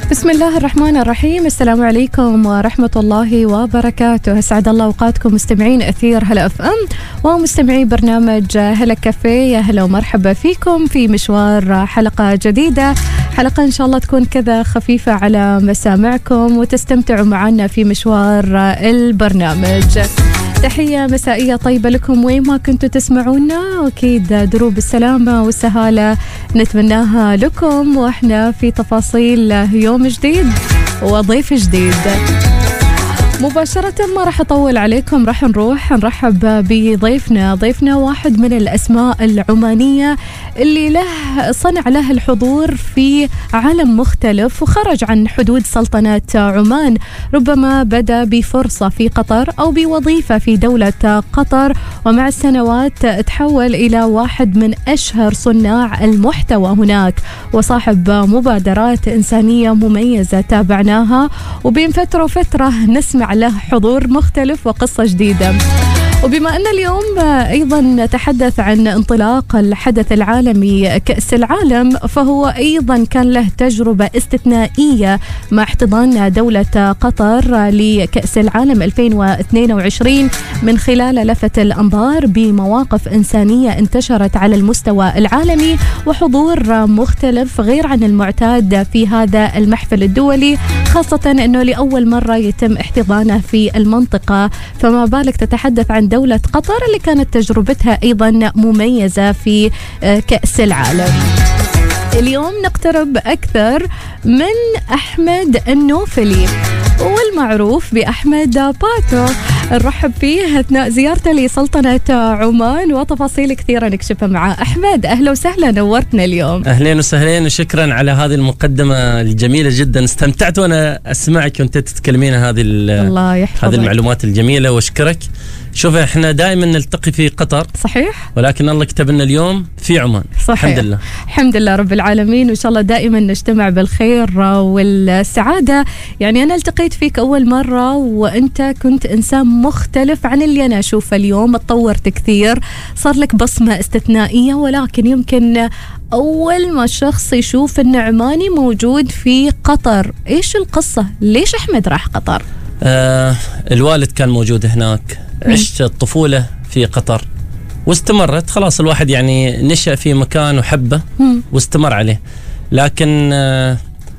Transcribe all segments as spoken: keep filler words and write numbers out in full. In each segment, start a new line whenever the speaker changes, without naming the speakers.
بسم الله الرحمن الرحيم. السلام عليكم ورحمة الله وبركاته. أسعد الله أوقاتكم مستمعين أثير هلا أف أم ومستمعي برنامج هلا كافيه. يا هلا ومرحبا فيكم في مشوار حلقة جديدة، حلقة إن شاء الله تكون كذا خفيفة على مسامعكم وتستمتعوا معنا في مشوار البرنامج. تحية مسائية طيبة لكم وين ما كنتوا تسمعونا، وأكيد دروب السلامة والسهالة نتمناها لكم، وإحنا في تفاصيل يوم جديد وضيف جديد. مباشرة ما راح أطول عليكم، راح نروح نرحب بضيفنا. ضيفنا واحد من الأسماء العمانية اللي له صنع له الحضور في عالم مختلف وخرج عن حدود سلطنة عمان. ربما بدأ بفرصة في قطر أو بوظيفة في دولة قطر، ومع السنوات تحول إلى واحد من أشهر صناع المحتوى هناك، وصاحب مبادرات إنسانية مميزة تابعناها، وبين فترة وفترة نسمع له حضور مختلف وقصة جديدة. وبما أن اليوم أيضا نتحدث عن انطلاق الحدث العالمي كأس العالم، فهو أيضا كان له تجربة استثنائية مع احتضان دولة قطر لكأس العالم ألفين واثنين وعشرين، من خلال لفت الأنظار بمواقف إنسانية انتشرت على المستوى العالمي وحضور مختلف غير عن المعتاد في هذا المحفل الدولي، خاصة أنه لأول مرة يتم احتضانه في المنطقة، فما بالك تتحدث عن دولة قطر اللي كانت تجربتها أيضا مميزة في كأس العالم. اليوم نقترب أكثر من أحمد النوفلي والمعروف بأحمد باتو، نرحب فيه أثناء زيارته لسلطنة عمان، وتفاصيل كثيرة نكشفها معه. أحمد أهلا وسهلا، نورتنا اليوم.
أهلين وسهلين وشكرا على هذه المقدمة الجميلة جدا، استمتعت وأنا أسمعك وأنت تتكلمين هذه هذه المعلومات الجميلة، واشكرك. شوف احنا دائما نلتقي في قطر
صحيح،
ولكن الله كتب لنا اليوم في عمان.
صحيح.
الحمد لله
الحمد لله رب العالمين، وإن شاء الله دائما نجتمع بالخير والسعادة. يعني أنا التقيت فيك أول مرة وأنت كنت إنسان مختلف عن اللي أنا أشوفه اليوم، تطورت كثير، صار لك بصمة استثنائية، ولكن يمكن أول ما شخص يشوف إن عماني موجود في قطر. إيش القصة؟ ليش أحمد راح قطر؟
آه الوالد كان موجود هناك، عشت الطفولة في قطر واستمرت، خلاص الواحد يعني نشأ في مكان وحبه واستمر عليه، لكن آه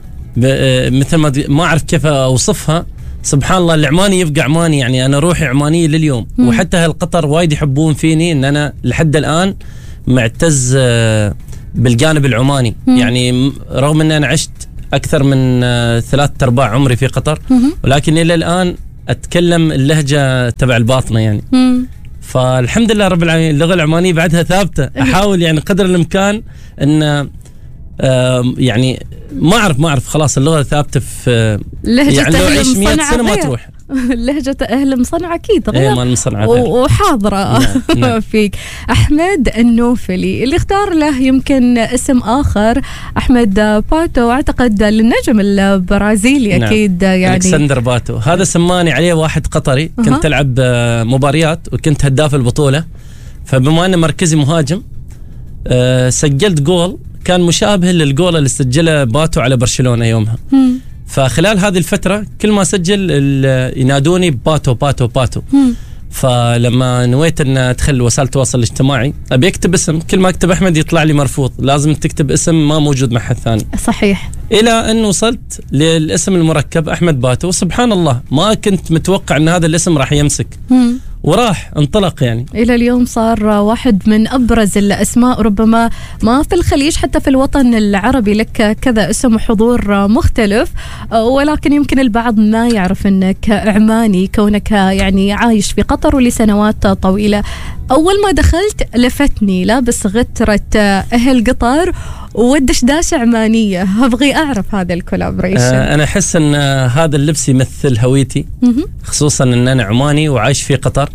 مثل ما ما أعرف كيف أوصفها، سبحان الله العماني يبقى عماني. يعني أنا روحي عمانية لليوم، مم. وحتى هالقطر وايد يحبون فيني إن أنا لحد الآن معتز آه بالجانب العماني. مم. يعني رغم أن أنا عشت أكثر من آه ثلاثة أرباع عمري في قطر، مم. ولكن إلى الآن أتكلم اللهجة تبع الباطنة يعني. مم. فالحمد لله رب العالمين اللغة العمانية بعدها ثابتة. أحاول يعني قدر الإمكان أن آه يعني ما أعرف ما أعرف خلاص اللغة ثابتة في
لهجة
يعني لو عيش مئة سنة ما تروح.
لهجة أهل مصنع أكيد غير،
إيه ما المصنع
وحاضرة. نعم. نعم. فيك أحمد النوفلي اللي اختار له يمكن اسم آخر، أحمد باتو، أعتقد للنجم البرازيلي. نعم. أكيد يعني
ألكسندر باتو، هذا سماني عليه واحد قطري. أه. كنت ألعب مباريات وكنت هداف البطولة، فبما أن مركزي مهاجم أه سجلت جول كان مشابه للجول اللي سجله باتو على برشلونة يومها. م. فخلال هذه الفترة كل ما سجل ينادوني باتو باتو باتو. م. فلما نويت أن أدخل وسائل التواصل الاجتماعي أبي أكتب اسم، كل ما أكتب أحمد يطلع لي مرفوض، لازم تكتب اسم ما موجود مع حد ثاني.
صحيح.
إلى أن وصلت للاسم المركب أحمد باتو، وسبحان الله ما كنت متوقع أن هذا الاسم راح يمسك. م. وراح انطلق يعني
إلى اليوم صار واحد من أبرز الأسماء، ربما ما في الخليج حتى في الوطن العربي لك كذا اسم وحضور مختلف، ولكن يمكن البعض ما يعرف أنك عماني كونك يعني عايش في قطر ولسنوات طويلة. أول ما دخلت لفتني لابس غترة أهل قطر والدشداشة عمانية، أبغي أعرف هذا الكولابريشن.
آه أنا أحس أن هذا اللبس يمثل هويتي، خصوصا أن أنا عماني وعايش في قطر،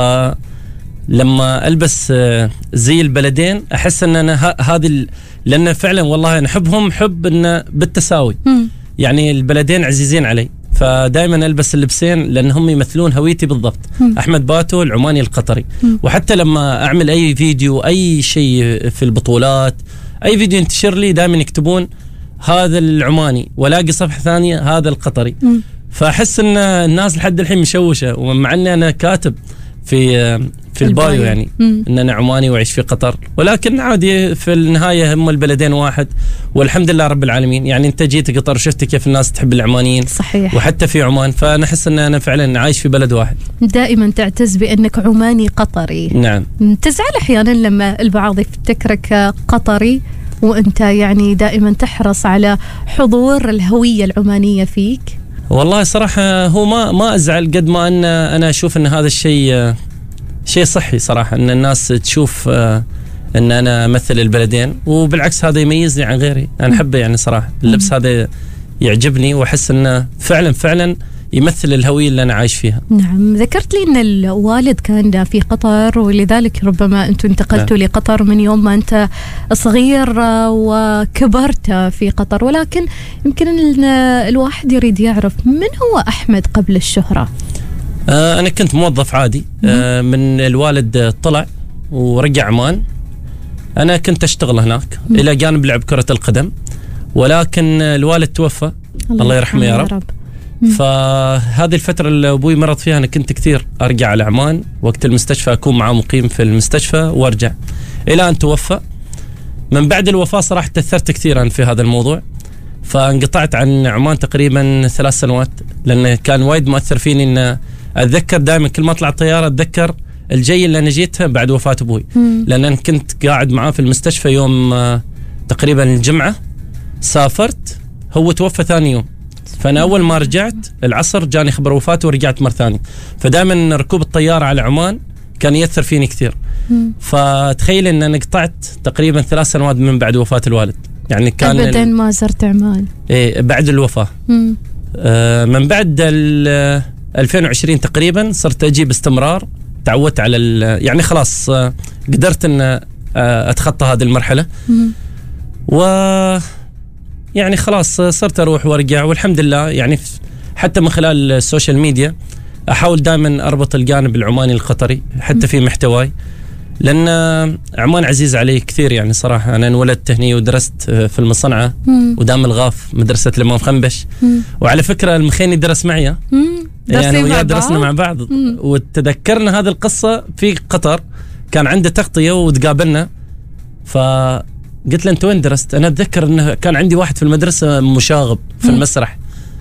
فلما ألبس زي البلدين أحس أن أنا هذه، لأن فعلا والله نحبهم حب أن بالتساوي. يعني البلدين عزيزين علي، فدائما ألبس اللبسين لأنهم يمثلون هويتي بالضبط. م. أحمد باتو العماني القطري. م. وحتى لما أعمل أي فيديو أي شيء في البطولات، أي فيديو ينتشر لي دائما يكتبون هذا العماني، ولاقي صفحة ثانية هذا القطري.
م.
فأحس أن الناس لحد الحين مشوشة، ومع أني أنا كاتب في في البايو يعني
م.
أن أنا عماني وأعيش في قطر، ولكن عادي في النهاية هم البلدين واحد، والحمد لله رب العالمين. يعني أنت جيت قطر وشفت كيف الناس تحب العمانيين،
صحيح،
وحتى في عمان، فأنا أحس أن أنا فعلا عايش في بلد واحد.
دائما تعتز بأنك عماني قطري.
نعم.
تزعل أحيانا لما البعض يفتكرك قطري وأنت يعني دائما تحرص على حضور الهوية العمانية فيك؟
والله صراحة هو ما ما أزعل قد ما أن أنا أشوف أن هذا الشيء شيء صحي صراحة، أن الناس تشوف أن أنا أمثل البلدين، وبالعكس هذا يميزني عن غيري. أنا أحبه يعني صراحة، اللبس هذا يعجبني، وأحس أنه فعلا فعلا يمثل الهوية اللي أنا عايش فيها.
نعم. ذكرت لي أن الوالد كان في قطر، ولذلك ربما أنتم انتقلتوا نعم. لقطر من يوم ما أنت صغير وكبرت في قطر، ولكن يمكن أن الواحد يريد يعرف من هو أحمد قبل الشهرة؟
آه أنا كنت موظف عادي، آه من الوالد طلع ورجع عمان. أنا كنت أشتغل هناك م. إلى جانب لعب كرة القدم، ولكن الوالد توفى الله, الله يرحمه يا رب, رب. فهذه الفترة اللي أبوي مرض فيها أنا كنت كثير أرجع على عمان، وقت المستشفى أكون معاه مقيم في المستشفى وأرجع إلى أن توفى. من بعد الوفاة صراحة تأثرت كثيرا في هذا الموضوع، فانقطعت عن عمان تقريبا ثلاث سنوات، لأنه كان وايد مؤثر فيني. إن أتذكر دائما كل ما أطلع الطيارة أتذكر الجي اللي أنا جيتها بعد وفاة أبوي، لأن أنا كنت قاعد معاه في المستشفى يوم تقريبا الجمعة، سافرت هو توفى ثاني يوم، فأنا أول ما رجعت العصر جاني خبر وفاته ورجعت مرة ثانية. فدائما ركوب الطيارة على عمان كان يأثر فيني كثير. فتخيل أن أنا قطعت تقريبا ثلاث سنوات من بعد وفاة الوالد، يعني كان
أبدا ما زرت عمان.
إيه بعد الوفاة. آه من بعد ألفين وعشرين تقريبا صرت أجي باستمرار، تعودت على يعني خلاص آه قدرت أن آه أتخطى هذه المرحلة. مم. و يعني خلاص صرت أروح وارجع، والحمد لله. يعني حتى من خلال السوشيال ميديا أحاول دائما أربط الجانب العماني القطري حتى في محتواي، لأن عمان عزيز علي كثير يعني صراحة. أنا انولدت هني ودرست في المصنعة ودام الغاف مدرسة الإمام خنبش. مم. وعلى فكرة المخيني درس معي، يعني وياه درسنا مع بعض. مم. وتذكرنا هذه القصة في قطر، كان عنده تغطية وتقابلنا، فقلت له أنت وين درست؟ أنا أتذكر أنه كان عندي واحد في المدرسة مشاغب في المسرح،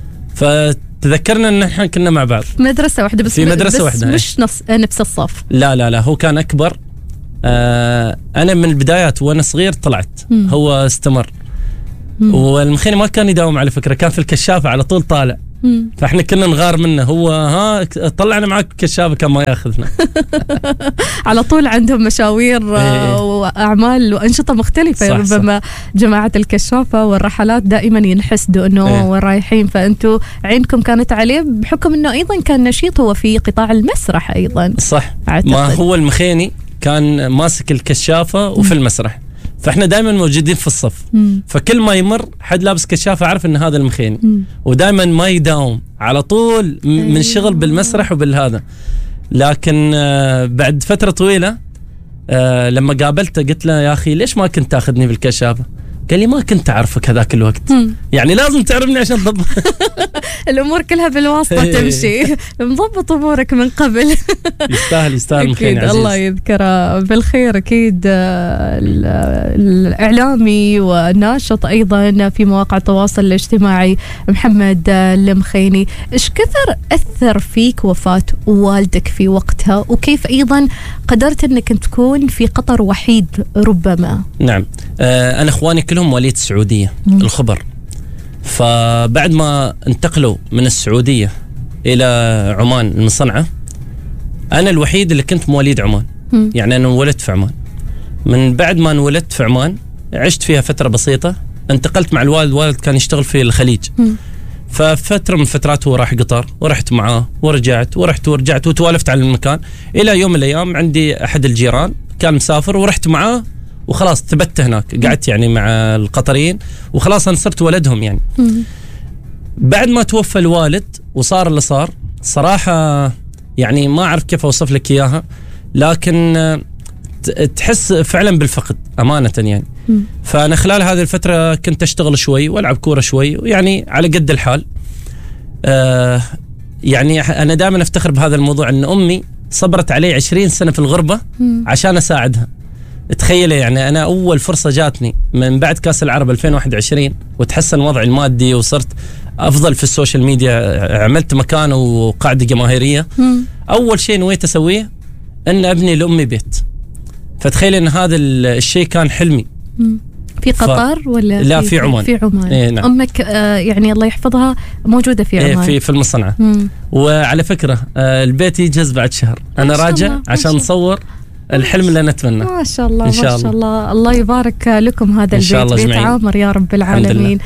فتذكرنا أن احنا كنا مع بعض
مدرسة واحدة، بس
في مدرسة
بس
واحدة
مش نفس نفس الصف.
لا لا لا هو كان أكبر. آه أنا من البدايات وأنا صغير طلعت. مم. هو استمر. مم. والمخيني ما كان يداوم على فكرة، كان في الكشافة على طول طالع. مم. فاحنا كنا نغار منه، هو ها طلعنا معك كشافة كان ما ياخذنا.
على طول عندهم مشاوير
ايه.
وأعمال وأنشطة مختلفة. صح ربما صح. جماعة الكشافة والرحلات دائما ينحسدوا أنه ايه. ورايحين، فأنتوا عينكم كانت عليه بحكم أنه أيضا كان نشيط هو في قطاع المسرح أيضا.
صح أعتقد. ما هو المخيني كان ماسك الكشافة وفي المسرح، فاحنا دائما موجودين في الصف. مم. فكل ما يمر حد لابس كشافة عارف ان هذا المخيني. مم. ودائما ما يداوم على طول من شغل بالمسرح وبالهذا. لكن بعد فترة طويلة لما قابلته قلت له يا أخي ليش ما كنت تاخذني بالكشافة؟ قال لي ما كنت أعرفك هذاك الوقت. مم. يعني لازم تعرفني عشان تضبط.
الأمور كلها بالواسطة تمشي، مضبط أمورك من قبل.
يستاهل يستاهل مخيني عزيز،
الله يذكره بالخير. أكيد الإعلامي والناشط أيضا في مواقع التواصل الاجتماعي محمد المخيني، إيش كثر أثر فيك وفاة والدك في وقتها، وكيف أيضا قدرت أنك تكون في قطر وحيد ربما؟
نعم آه أنا إخواني كلهم مواليد السعودية. مم. الخبر، فبعد ما انتقلوا من السعودية إلى عمان المصنعة، أنا الوحيد اللي كنت مواليد عمان. مم. يعني أنا انولدت في عمان. من بعد ما انولدت في عمان عشت فيها فترة بسيطة، انتقلت مع الوالد. الوالد كان يشتغل في الخليج. مم. ففترة من فترات هو راح قطر ورحت معاه ورجعت ورحت ورجعت وتوالفت على المكان، إلى يوم من الأيام عندي أحد الجيران كان مسافر ورحت معاه وخلاص ثبت هناك، قعدت يعني مع القطريين وخلاص أنا صرت ولدهم يعني. مم. بعد ما توفى الوالد وصار اللي صار صراحة يعني ما أعرف كيف أوصف لك إياها، لكن فتحس فعلا بالفقد أمانة يعني.
مم.
فأنا خلال هذه الفترة كنت أشتغل شوي وألعب كورة شوي، ويعني على قد الحال. آه يعني أنا دائما أفتخر بهذا الموضوع، أن أمي صبرت علي عشرين سنة في الغربة مم. عشان أساعدها. تخيلي يعني أنا أول فرصة جاتني من بعد كأس العرب ألفين وواحد وعشرين وتحسن وضعي المادي وصرت أفضل في السوشيال ميديا، عملت مكان وقاعدة جماهيرية. مم. أول شيء نويت أسويه أن أبني لأمي بيت. فتخيل أن هذا الشيء كان حلمي.
مم. في قطر ف... ولا
لا في, في عمان.
في عمان.
إيه نعم.
أمك آه يعني الله يحفظها موجودة في عمان.
إيه في في المصنعة. مم. وعلى فكرة آه البيت يجهز بعد شهر، أنا راجع عشان نصور الحلم اللي نتمنى.
ما شاء الله ما شاء الله. الله الله يبارك لكم هذا البيت، بيت عامر يا رب العالمين.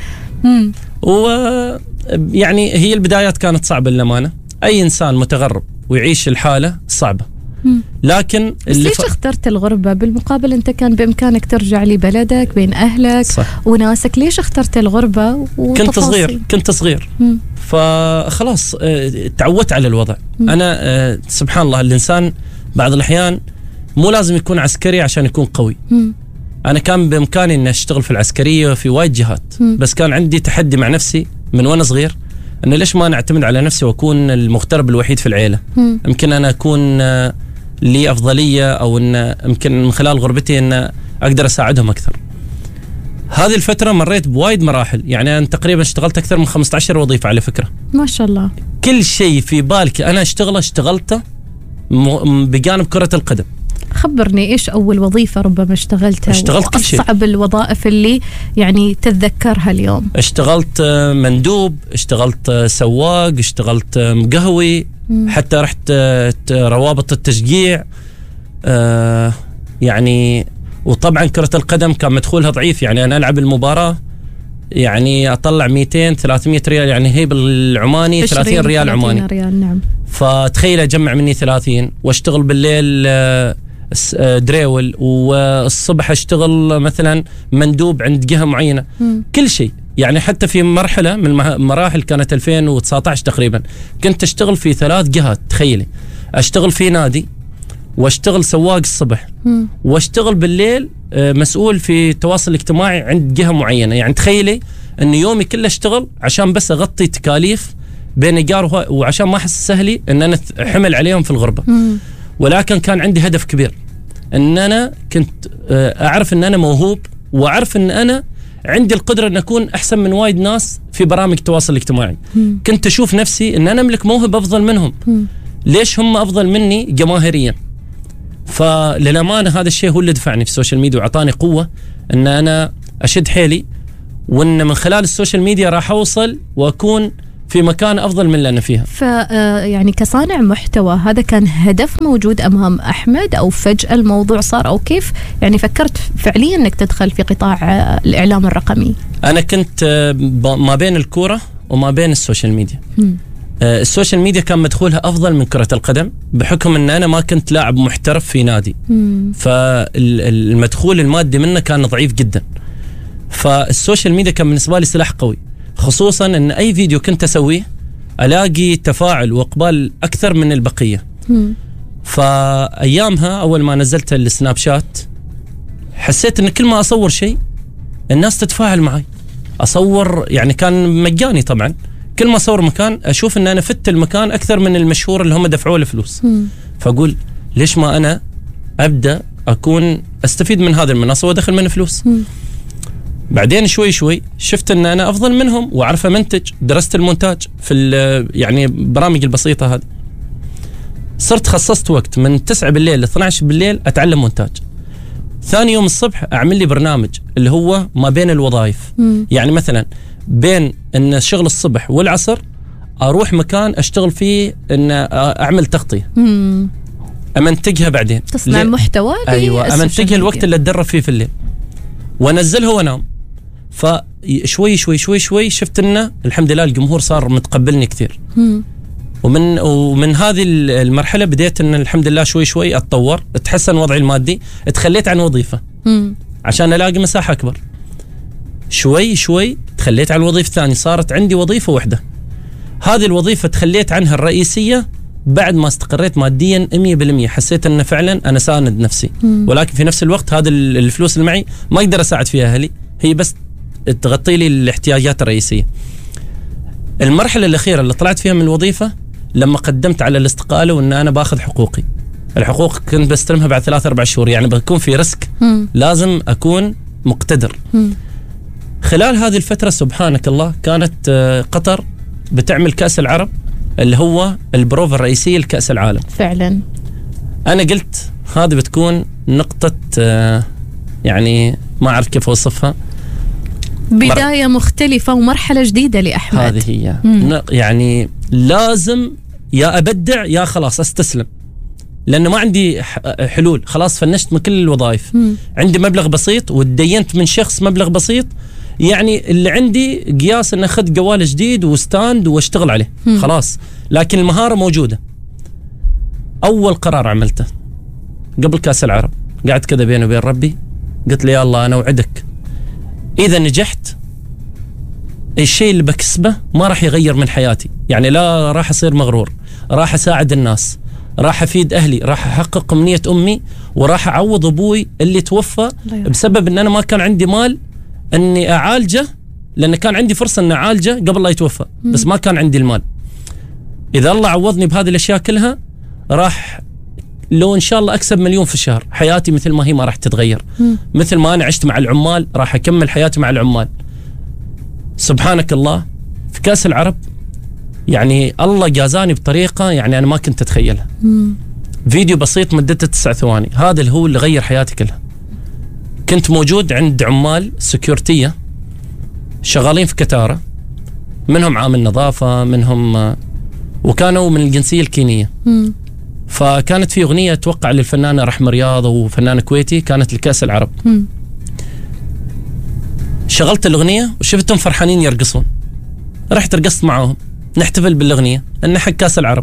ويعني هي البدايات كانت صعبة للأمانة، أي إنسان متغرب ويعيش الحالة صعبة. مم. لكن
بس ليش ف... اخترت الغربة؟ بالمقابل أنت كان بإمكانك ترجع لبلدك بين أهلك صح. وناسك، ليش اخترت الغربة؟
كنت صغير كنت صغير مم. فخلاص تعودت على الوضع. مم. أنا سبحان الله الإنسان بعض الأحيان مو لازم يكون عسكري عشان يكون قوي. مم. أنا كان بإمكاني أن أشتغل في العسكرية في وايد جهات. مم. بس كان عندي تحدي مع نفسي من وأنا صغير، أنه ليش ما نعتمد على نفسي وأكون المغترب الوحيد في العيلة. مم. يمكن أنا أكون لي أفضلية، أو أن يمكن من خلال غربتي أن أقدر أساعدهم أكثر. هذه الفترة مريت بوايد مراحل، يعني أنا تقريبا اشتغلت أكثر من خمسة عشر وظيفة على فكرة.
ما شاء الله.
كل شيء في بالك أنا اشتغله اشتغلته بجانب كرة القدم.
خبرني إيش أول وظيفة ربما اشتغلتها؟
اشتغلت كل شيء.
أصعب الوظائف اللي يعني تتذكرها اليوم؟
اشتغلت مندوب، اشتغلت سواق، اشتغلت مقهوي، مم. حتى رحت روابط التشجيع. اه يعني وطبعا كرة القدم كان مدخولها ضعيف، يعني أنا ألعب المباراة يعني أطلع مئتين ثلاثمية ريال، يعني هي بالعماني ثلاثين ريال عماني.
ريال نعم.
فتخيل أجمع مني ثلاثين واشتغل بالليل دريول، والصبح اشتغل مثلا مندوب عند جهة معينة. م. كل شيء يعني حتى في مرحلة من المراحل كانت ألفين وتسعة عشر تقريبا كنت اشتغل في ثلاث جهات. تخيلي اشتغل في نادي، واشتغل سواق الصبح، م. واشتغل بالليل مسؤول في التواصل الاجتماعي عند جهة معينة. يعني تخيلي ان يومي كله اشتغل عشان بس اغطي تكاليف بين ايجار، وعشان ما احس سهلي ان انا حمل عليهم في الغربة. م. ولكن كان عندي هدف كبير، ان انا كنت اعرف ان انا موهوب، واعرف ان انا عندي القدرة ان اكون احسن من وايد ناس في برامج التواصل الاجتماعي. م. كنت اشوف نفسي ان انا املك موهبة افضل منهم. م. ليش هم افضل مني جماهيريا؟ فللأمانة هذا الشيء هو اللي دفعني في السوشيال ميديا وعطاني قوة ان انا اشد حيلي، وان من خلال السوشيال ميديا راح اوصل واكون في مكان أفضل من اللي أنا فيها.
ف يعني كصانع محتوى هذا كان هدف موجود أمام أحمد، أو فجأة الموضوع صار، أو كيف يعني فكرت فعليا أنك تدخل في قطاع الإعلام الرقمي؟
أنا كنت ما بين الكورة وما بين السوشيال ميديا. م. السوشيال ميديا كان مدخولها أفضل من كرة القدم، بحكم أن أنا ما كنت لاعب محترف في نادي. م. فالمدخول المادي منه كان ضعيف جدا. فالسوشيال ميديا كان بالنسبة لي سلاح قوي، خصوصا ان اي فيديو كنت اسويه الاقي تفاعل واقبال اكثر من البقيه. مم. فايامها اول ما نزلت السناب شات حسيت ان كل ما اصور شيء الناس تتفاعل معي. اصور يعني كان مجاني طبعا، كل ما اصور مكان اشوف ان انا فت المكان اكثر من المشهور اللي هم دفعوا له فلوس. مم. فاقول ليش ما انا ابدا اكون استفيد من هذه المنصه وادخل منه فلوس. مم. بعدين شوي شوي شفت ان انا افضل منهم واعرف امنتج، درست المونتاج في يعني برامج البسيطه هذه. صرت خصصت وقت من تسعة بالليل ل اثني عشر بالليل اتعلم مونتاج. ثاني يوم الصبح اعمل لي برنامج اللي هو ما بين الوظائف. م. يعني مثلا بين ان شغل الصبح والعصر اروح مكان اشتغل فيه ان اعمل تغطيه. م. امنتجها بعدين.
تصنع محتوى.
ايوه امنتجها الوقت اللي اتدرب فيه في الليل وانزلها وانام. فشوي شوي شوي شوي شفت انه الحمد لله الجمهور صار متقبلني كثير. م. ومن ومن هذه المرحله بديت ان الحمد لله شوي شوي اتطور، اتحسن وضعي المادي، اتخليت عن وظيفه م. عشان الاقي مساحه اكبر. شوي شوي تخليت عن الوظيفه الثانيه، صارت عندي وظيفه واحده. هذه الوظيفه تخليت عنها الرئيسيه بعد ما استقريت ماديا مية بالمية حسيت أن فعلا أنا ساند نفسي.
مم.
ولكن في نفس الوقت هذا الفلوس اللي معي ما أقدر أساعد فيها أهلي، هي بس تغطي لي الاحتياجات الرئيسية. المرحلة الأخيرة اللي طلعت فيها من الوظيفة لما قدمت على الاستقالة وأن أنا باخذ حقوقي. الحقوق كنت بستلمها بعد ثلاثة أربع شهور، يعني بكون في ريسك، لازم أكون مقتدر. مم. خلال هذه الفترة سبحانك الله كانت قطر بتعمل كأس العرب اللي هو البروفة الرئيسية لكأس العالم.
فعلا
أنا قلت هذه بتكون نقطة يعني ما أعرف كيف أوصفها،
بداية مر... مختلفة ومرحلة جديدة لأحمد.
هذه هي. مم. يعني لازم يا أبدع يا خلاص أستسلم، لأنه ما عندي حلول، خلاص فنشت من كل الوظائف. مم. عندي مبلغ بسيط وتدينت من شخص مبلغ بسيط، يعني اللي عندي قياس أن أخذ جوال جديد وستاند واشتغل عليه. مم. خلاص، لكن المهارة موجودة. أول قرار عملته قبل كأس العرب، قعدت كذا بيني وبين ربي، قلت لي يا الله أنا أوعدك إذا نجحت الشيء اللي بكسبه ما راح يغير من حياتي، يعني لا راح أصير مغرور، راح أساعد الناس، راح أفيد أهلي، راح أحقق أمنية أمي، وراح أعوض أبوي اللي توفى بسبب أن أنا ما كان عندي مال أني أعالجه، لأن كان عندي فرصة أن أعالجه قبل لا يتوفى بس ما كان عندي المال. إذا الله عوضني بهذه الأشياء كلها راح لو إن شاء الله أكسب مليون في الشهر، حياتي مثل ما هي ما راح تتغير. مم. مثل ما أنا عشت مع العمال راح أكمل حياتي مع العمال. سبحانك الله في كأس العرب يعني الله جازاني بطريقة يعني أنا ما كنت أتخيلها. مم. فيديو بسيط مدته تسع ثواني، هذا اللي هو اللي غير حياتي كلها. كنت موجود عند عمال سكيورتية شغالين في كتارة، منهم عامل نظافة، منهم وكانوا من الجنسية الكينية. مم. فكانت في أغنية توقع للفنانة رحمة رياض وفنان كويتي كانت لكأس العرب. مم. شغلت الأغنية وشفتهم فرحانين يرقصون، رحت رقصت معاهم نحتفل بالأغنية أنه حق كأس العرب.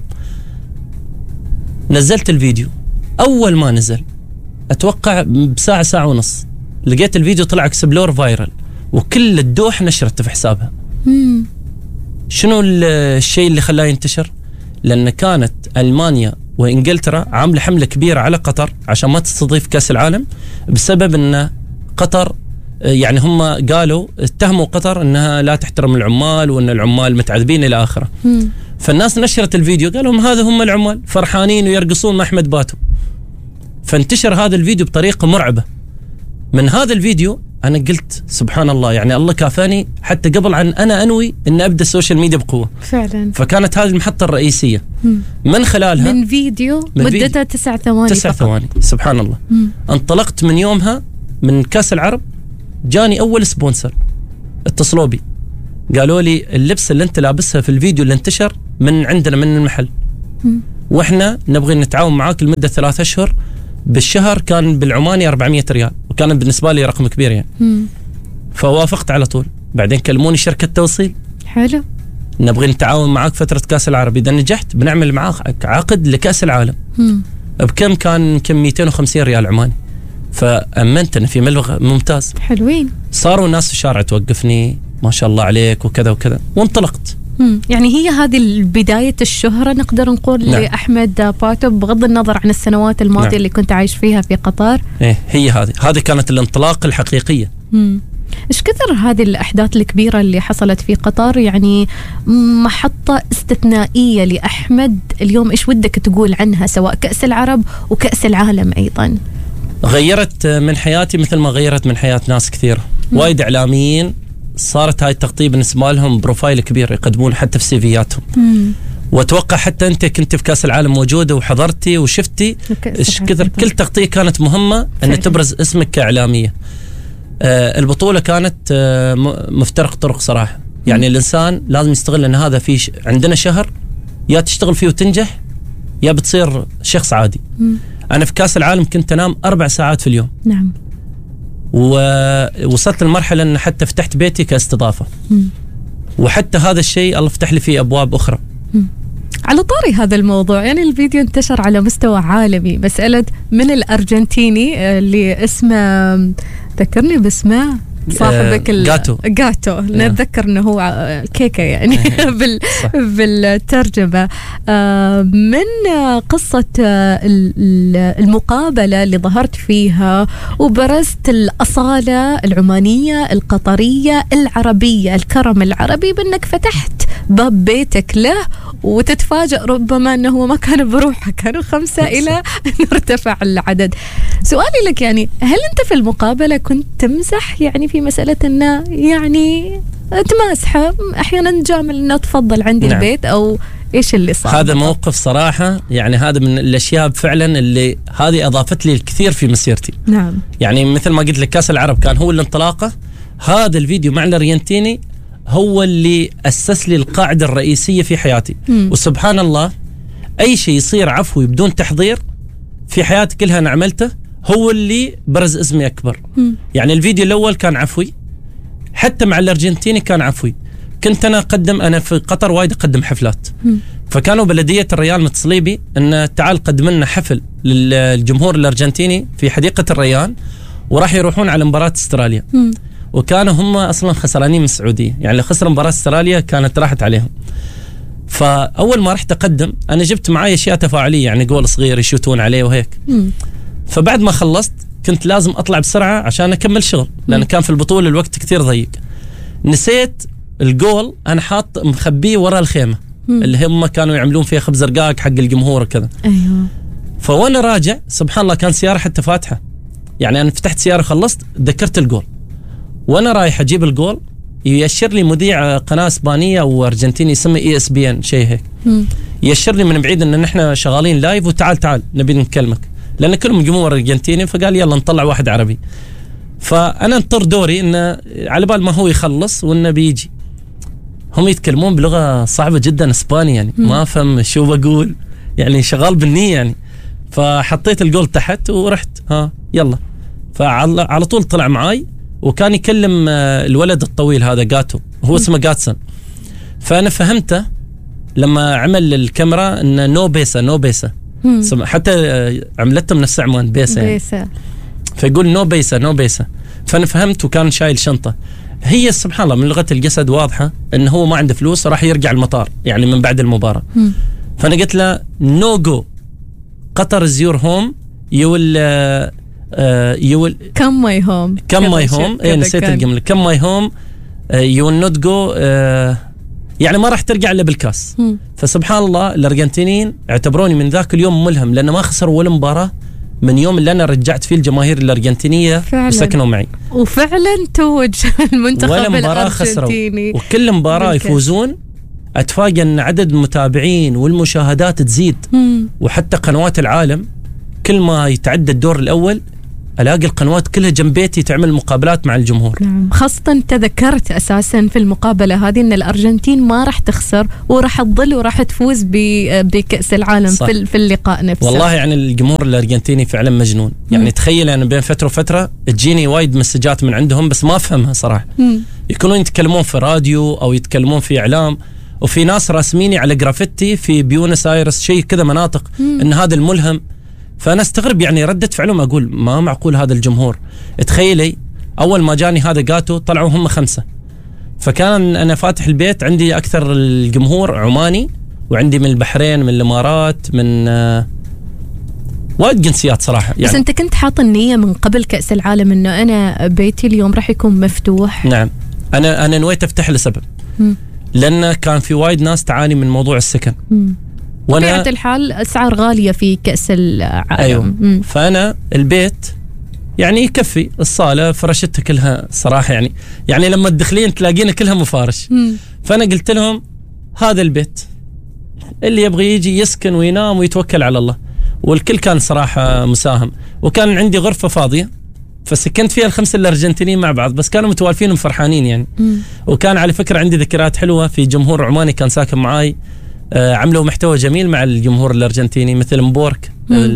نزلت الفيديو، أول ما نزل أتوقع بساعة ساعة ونص لقيت الفيديو طلع اكسبلور فايرل وكل الدوح نشرته في حسابها. مم. شنو الشيء اللي خلاه ينتشر؟ لأن كانت ألمانيا وإنجلترا عاملة حملة كبيرة على قطر عشان ما تستضيف كأس العالم، بسبب أن قطر يعني هم قالوا اتهموا قطر أنها لا تحترم العمال وأن العمال متعذبين إلى آخره. فالناس نشرت الفيديو قالوا هم هذا هم العمال فرحانين ويرقصون مع أحمد باتو. فانتشر هذا الفيديو بطريقة مرعبة. من هذا الفيديو أنا قلت سبحان الله، يعني الله كافاني حتى قبل عن أنا أنوي أن أبدأ السوشيال ميديا بقوة فعلا. فكانت هذه المحطة الرئيسية. مم. من خلالها
من فيديو مدتها تسع ثواني
تسع ثواني سبحان الله. مم. انطلقت من يومها من كأس العرب، جاني أول سبونسر اتصلوا بي قالوا لي اللبس اللي أنت لابسها في الفيديو اللي انتشر من عندنا من المحل. مم. وإحنا نبغي نتعاون معاك لمدة ثلاثة أشهر، بالشهر كان بالعماني أربعمية ريال، وكانت بالنسبة لي رقم كبير يعني. مم. فوافقت على طول. بعدين كلموني شركة توصيل، حلو نبغي نتعاون معاك فترة كأس العرب، إذا نجحت بنعمل معاك عقد لكأس العالم. مم. بكم كان كم مئتين وخمسين ريال عماني، فأمنتنا في مبلغ ممتاز. حلوين. صاروا الناس في الشارع توقفني ما شاء الله عليك وكذا وكذا، وانطلقت.
مم. يعني هي هذه بداية الشهرة نقدر نقول. نعم. لأحمد باتو بغض النظر عن السنوات الماضية. نعم. اللي كنت عايش فيها في قطر.
إيه هي هذه هذه كانت الانطلاق الحقيقية.
مم. إيش كثر هذه الأحداث الكبيرة اللي حصلت في قطر، يعني محطة استثنائية لأحمد اليوم، إيش ودك تقول عنها سواء كأس العرب وكأس العالم أيضا؟
غيرت من حياتي مثل ما غيرت من حياة ناس كثير. وايد إعلاميين صارت هاي التغطية بالنسبة لهم بروفايل كبير يقدمون حتى في سيفياتهم. مم. واتوقع حتى انت كنت في كأس العالم موجودة وحضرتي وشفتي ايش كثر كل تغطية كانت مهمة ان تبرز اسمك كإعلامية. آه البطولة كانت آه مفترق طرق صراحة. يعني مم. الانسان لازم يستغل ان هذا في عندنا شهر يا تشتغل فيه وتنجح يا بتصير شخص عادي. مم. انا في كأس العالم كنت انام اربع ساعات في اليوم. نعم. ووصلت للمرحلة أن حتى فتحت بيتي كاستضافة. مم. وحتى هذا الشيء الله فتح لي فيه أبواب أخرى.
مم. على طاري هذا الموضوع، يعني الفيديو انتشر على مستوى عالمي، مسألة من الأرجنتيني اللي اسمه ذكرني باسمه صاحبك
آه جاتو
جاتو نتذكر انه هو كيكه يعني بال بالترجمه. آه من قصه المقابله اللي ظهرت فيها وبرزت الاصاله العمانيه القطريه العربيه الكرم العربي بانك فتحت باب بيتك له، وتتفاجأ ربما انه هو ما كان بروحه، كانوا خمسه الى ان ارتفع العدد. سؤالي لك يعني هل انت في المقابله كنت تمزح يعني في مساله انه يعني تمازحه احيانا جامل انه تفضل عندي نعم. البيت، او ايش اللي صار؟
هذا موقف صراحه يعني هذا من الاشياء فعلا اللي هذه اضافت لي الكثير في مسيرتي.
نعم.
يعني مثل ما قلت لك كاس العرب كان هو الانطلاقه، هذا الفيديو مع الارجنتيني هو اللي أسس لي القاعدة الرئيسية في حياتي. م. وسبحان الله أي شيء يصير عفوي بدون تحضير في حياتي كلها أنا عملته هو اللي برز اسمي أكبر. م. يعني الفيديو الأول كان عفوي، حتى مع الأرجنتيني كان عفوي. كنت أنا أقدم أنا في قطر وايد أقدم حفلات. م. فكانوا بلدية الريان متصلي بي أن تعال قدم لنا حفل للجمهور الأرجنتيني في حديقة الريان، وراح يروحون على مباراة استراليا. م. وكانوا هم أصلا خسرانين من السعودية، يعني اللي خسر مباراة استراليا كانت راحت عليهم. فأول ما رحت أقدم أنا جبت معي أشياء تفاعلية، يعني جول صغير يشوتون عليه وهيك. م. فبعد ما خلصت كنت لازم أطلع بسرعة عشان أكمل شغل، لأن كان في البطولة الوقت كتير ضيق. نسيت الجول أنا حاط مخبيه وراء الخيمة م. اللي هم كانوا يعملون فيها خبز رقاق حق الجمهور وكذا.
أيوه.
فوانا راجع سبحان الله كان سيارة حتى فاتحة، يعني أنا فتحت سيارة خلصت ذكرت الجول، وانا رايح اجيب الجول يشر لي مذيع قناه اسبانيه او ارجنتيني يسمى اي اس بي ان شيء هيك، يشر لي من بعيد ان نحن شغالين لايف وتعال تعال نبي نكلمك، لان كلهم جمهور ارجنتيني. فقال يلا نطلع واحد عربي. فانا انطر دوري انه على بال ما هو يخلص وانه بيجي. هم يتكلمون بلغه صعبه جدا اسباني، يعني ما افهم شو بقول، يعني شغال بالنيه يعني. فحطيت الجول تحت ورحت ها يلا. فعلى طول طلع معاي وكان يكلم الولد الطويل هذا جاتو، هو اسمه جاتسون. فأنا فهمته لما عمل الكاميرا إنه نو بيسا نو بيسا، حتى عملته من نفس عمان بيسا, يعني. بيسا. فيقول نو بيسا نو بيسا. فأنا فهمت وكان شايل شنطة. هي سبحان الله من لغة الجسد واضحة إنه هو ما عنده فلوس راح يرجع المطار يعني من بعد المباراة. م. فأنا قلت له نو جو قطر is your home you will you will
come my home
come my home إيه نسيت الجملة come my home you will not go يعني ما راح ترجع إلا بالكاس. م. فسبحان الله الأرجنتينيين اعتبروني من ذاك اليوم ملهم، لأنه ما خسروا ولا مباراة من يوم اللي أنا رجعت فيه الجماهير الأرجنتينية وسكنوا معي،
وفعلا توج المنتخب
ولا مباراة خسروا، وكل مباراة يفوزون أتفاجأ أن عدد المتابعين والمشاهدات تزيد. م. وحتى قنوات العالم كل ما يتعدى الدور الأول ألاقي القنوات كلها جنب بيتي تعمل مقابلات مع الجمهور.
نعم. خاصة تذكرت أساسا في المقابلة هذه أن الأرجنتين ما راح تخسر وراح تظل وراح تفوز بكأس العالم صح. في اللقاء نفسه.
والله يعني الجمهور الأرجنتيني فعلا مجنون. يعني م. تخيل أنا بين فترة وفترة تجيني وايد مسجات من عندهم بس ما أفهمها صراحة. م. يكونون يتكلمون في راديو أو يتكلمون في إعلام، وفي ناس راسميني على جرافيتي في بيونس آيرس شيء كذا مناطق م. إن هذا الملهم. فأنا استغرب يعني ردة فعلهم، أقول ما معقول هذا الجمهور. تخيلي أول ما جاني هذا جاتو طلعوا هم خمسة، فكان أنا فاتح البيت عندي أكثر الجمهور عماني، وعندي من البحرين من الإمارات من آه وايد جنسيات صراحة يعني.
بس أنت كنت حاط النية من قبل كأس العالم إنه أنا بيتي اليوم راح يكون مفتوح؟
نعم أنا أنا نويت أفتح لسبب، م. لأن كان في وايد ناس تعاني من موضوع السكن. م.
بطبيعة الحال أسعار غالية في كأس العالم.
أيوة. م. فأنا البيت يعني يكفي، الصالة فرشتها كلها صراحة يعني يعني لما تدخلين تلاقينا كلها مفارش. م. فأنا قلت لهم هذا البيت اللي يبغى يجي يسكن وينام ويتوكل على الله، والكل كان صراحة مساهم. وكان عندي غرفة فاضية فسكنت فيها الخمسة الأرجنتينيين مع بعض، بس كانوا متوالفين وفرحانين يعني. م. وكان على فكرة عندي ذكريات حلوة في جمهور عماني كان ساكن معاي، آه عملوا محتوى جميل مع الجمهور الأرجنتيني مثل مبورك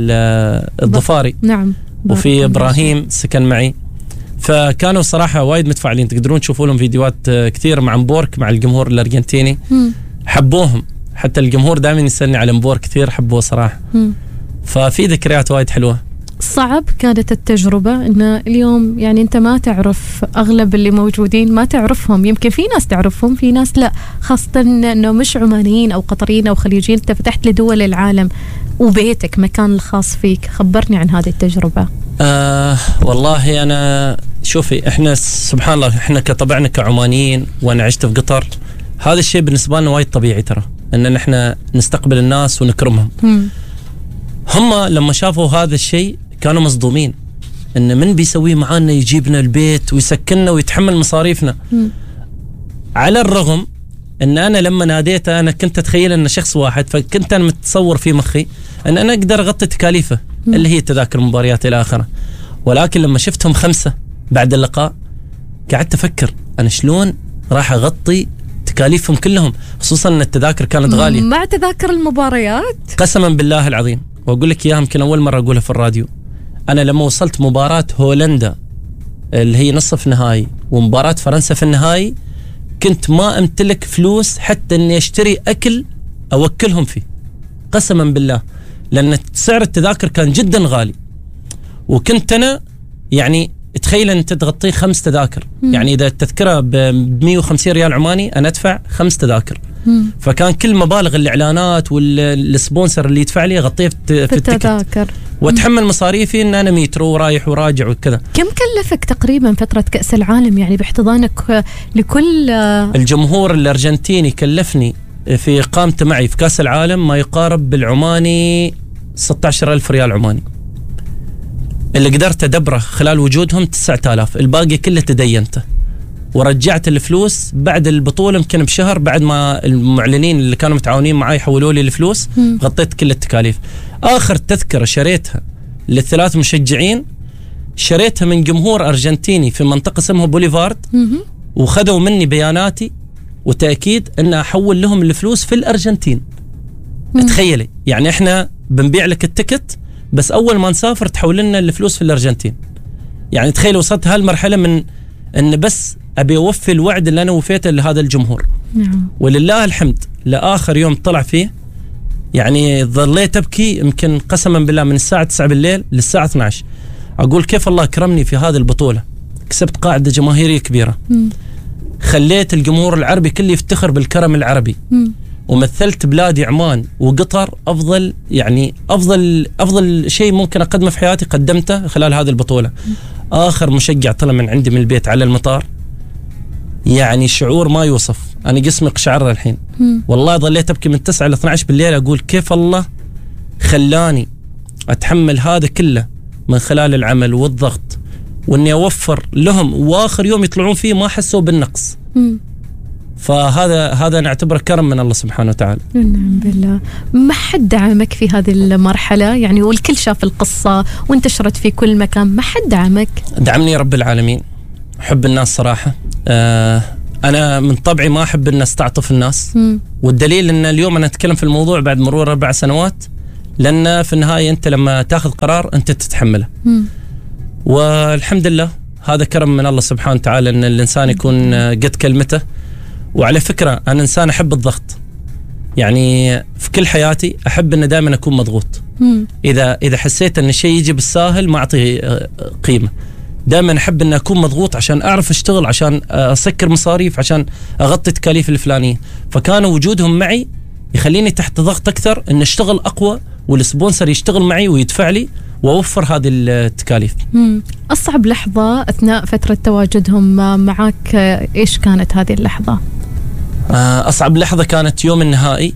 الضفاري.
نعم.
وفي إبراهيم سكن معي، فكانوا صراحة وايد متفاعلين. تقدرون تشوفوا لهم فيديوهات كثير مع مبورك مع الجمهور الأرجنتيني. م. حبوهم، حتى الجمهور دائما يسألني على مبورك كثير حبوه صراحة. م. ففي ذكريات وايد حلوة.
صعب كانت التجربة إن اليوم يعني أنت ما تعرف أغلب اللي موجودين، ما تعرفهم، يمكن في ناس تعرفهم في ناس لا، خاصة إنه مش عمانيين أو قطريين أو خليجيين، أنت فتحت لدول العالم وبيتك مكان الخاص فيك. خبرني عن هذه التجربة.
آه والله أنا شوفي إحنا سبحان الله إحنا كطبعنا كعمانيين، وأنا عشت في قطر، هذا الشيء بالنسبة لنا وايد طبيعي ترى، إن إحنا نستقبل الناس ونكرمهم. م. هم لما شافوا هذا الشيء كانوا مصدومين، إن من بيسويه معانا، يجيبنا البيت ويسكننا ويتحمل مصاريفنا. م. على الرغم إن أنا لما ناديته أنا كنت أتخيل إنه شخص واحد، فكنت أنا متصور في مخي إن أنا أقدر أغطي تكاليفه م. اللي هي تذاكر المباريات إلى آخره. ولكن لما شفتهم خمسة بعد اللقاء قعدت أفكر أنا شلون راح أغطي تكاليفهم كلهم، خصوصا أن التذاكر كانت غالية
مع تذاكر المباريات.
قسما بالله العظيم، وأقول لك إياها يمكن أول مرة أقولها في الراديو، أنا لما وصلت مباراة هولندا اللي هي نصف نهائي ومباراة فرنسا في النهائي، كنت ما أمتلك فلوس حتى أني أشتري أكل أوكلهم فيه قسما بالله، لأن سعر التذاكر كان جدا غالي. وكنت أنا يعني تخيل أن تغطي خمس تذاكر، م. يعني إذا التذكرة ب مية وخمسين ريال عماني أنا أدفع خمس تذاكر. م. فكان كل مبالغ الإعلانات والسبونسر اللي يدفع لي أغطيه في, في التذاكر، وأتحمل مصاريفي أن أنا مترو ورايح وراجع وكذا.
كم كلفك تقريبا فترة كأس العالم يعني باحتضانك لكل
الجمهور الأرجنتيني؟ كلفني في إقامته معي في كأس العالم ما يقارب بالعماني ستة عشر ألف ريال عماني، اللي قدرت أدبره خلال وجودهم تسعة آلاف، الباقي كله تدينته ورجعت الفلوس بعد البطولة يمكن بشهر، بعد ما المعلنين اللي كانوا متعاونين معي حولوا لي الفلوس، م. غطيت كل التكاليف. آخر تذكرة شريتها للثلاث مشجعين شريتها من جمهور أرجنتيني في منطقة اسمها بوليفارد، م. وخذوا مني بياناتي وتأكيد أن أحول لهم الفلوس في الأرجنتين. م. تخيلي يعني إحنا بنبيع لك التكت بس أول ما نسافر تحول لنا الفلوس في الأرجنتين. يعني تخيل وصلت هالمرحلة من أن بس أبي أوفي الوعد اللي أنا وفيته لهذا الجمهور. نعم. ولله الحمد لآخر يوم طلع فيه يعني ظليت أبكي يمكن قسما بالله من الساعة تسعة بالليل للساعة اثني عشر، أقول كيف الله كرمني في هذه البطولة، كسبت قاعدة جماهيرية كبيرة. م. خليت الجمهور العربي كله يفتخر بالكرم العربي. م. ومثلت بلادي عمان وقطر أفضل يعني أفضل أفضل شيء ممكن أقدمه في حياتي قدمته خلال هذه البطولة. آخر مشجع طلع من عندي من البيت على المطار، يعني شعور ما يوصف، أنا جسمي قشعر الحين. والله ظليت أبكي من تسعة إلى اثني عشر بالليل، أقول كيف الله خلاني أتحمل هذا كله من خلال العمل والضغط، وإني أوفر لهم وآخر يوم يطلعون فيه ما حسوا بالنقص. م. فهذا هذا نعتبره كرم من الله سبحانه وتعالى.
نعم بالله. ما حد دعمك في هذه المرحلة يعني، والكل شاف القصة وانتشرت في كل مكان، ما حد دعمك؟
دعمني رب العالمين، أحب الناس صراحة. آه أنا من طبعي ما أحب أن أستعطف الناس. م. والدليل أن اليوم أنا أتكلم في الموضوع بعد مرور أربع سنوات، لأن في النهاية أنت لما تأخذ قرار أنت تتحمله. م. والحمد لله هذا كرم من الله سبحانه وتعالى أن الإنسان يكون قد كلمته. وعلى فكرة أنا إنسان أحب الضغط، يعني في كل حياتي أحب أن دائما أكون مضغوط. م. إذا إذا حسيت أن الشيء يجي بالساهل ما أعطيه قيمة، دائما أحب أن أكون مضغوط عشان أعرف أشتغل، عشان أسكر مصاريف، عشان أغطي تكاليف الفلانية. فكان وجودهم معي يخليني تحت ضغط أكثر أن أشتغل أقوى، والسبونسر يشتغل معي ويدفع لي وأوفر هذه التكاليف.
مم. أصعب لحظة أثناء فترة تواجدهم معك إيش كانت هذه اللحظة؟
أصعب لحظة كانت يوم النهائي،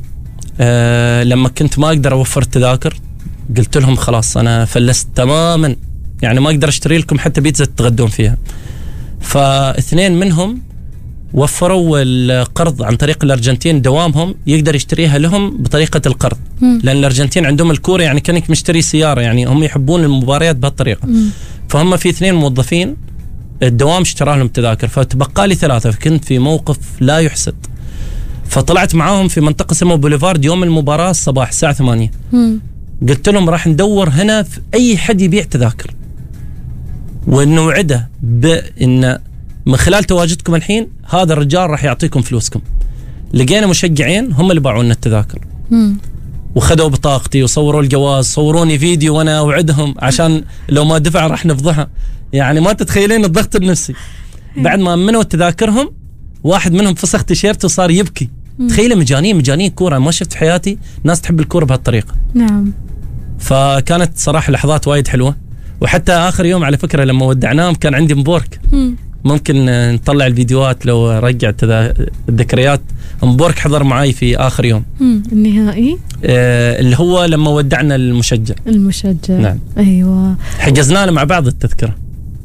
أه لما كنت ما أقدر أوفر التذاكر، قلت لهم خلاص أنا فلست تماما، يعني ما أقدر أشتري لكم حتى بيتزا تتغدون فيها. فاثنين منهم وفروا القرض عن طريق الأرجنتين، دوامهم يقدر يشتريها لهم بطريقة القرض. م. لأن الأرجنتين عندهم الكورة يعني كأنك مشتري سيارة، يعني هم يحبون المباريات بهالطريقة. م. فهم في اثنين موظفين الدوام اشترى لهم تذاكر، فتبقى لي ثلاثة، فكنت في موقف لا يحسد. فطلعت معاهم في منطقة اسمها بوليفارد يوم المباراة الصباح الساعة ثمانية. م. قلت لهم راح ندور هنا في أي حد يبيع تذاكر، ونوعده بأن من خلال تواجدكم الحين هذا الرجال راح يعطيكم فلوسكم. لقينا مشجعين هم اللي باعوا لنا التذاكر. مم. وخذوا بطاقتي وصوروا الجواز، صوروني فيديو وانا اوعدهم عشان لو ما دفع راح نفضحها. يعني ما تتخيلين الضغط النفسي. بعد ما امنوا تذاكرهم واحد منهم فسخ تيشيرت وصار يبكي. تخيلي مجانين مجانين كوره، ما شفت في حياتي ناس تحب الكوره بهالطريقه.
نعم.
فكانت صراحه لحظات وايد حلوه. وحتى اخر يوم على فكره لما ودعناهم كان عندي مبورك. مم. ممكن نطلع الفيديوهات لو رجعت الذكريات. مبورك حضر معي في اخر يوم.
مم. النهائي
آه اللي هو لما ودعنا المشجع.
المشجع
نعم.
ايوه.
حجزنا له مع بعض التذكره.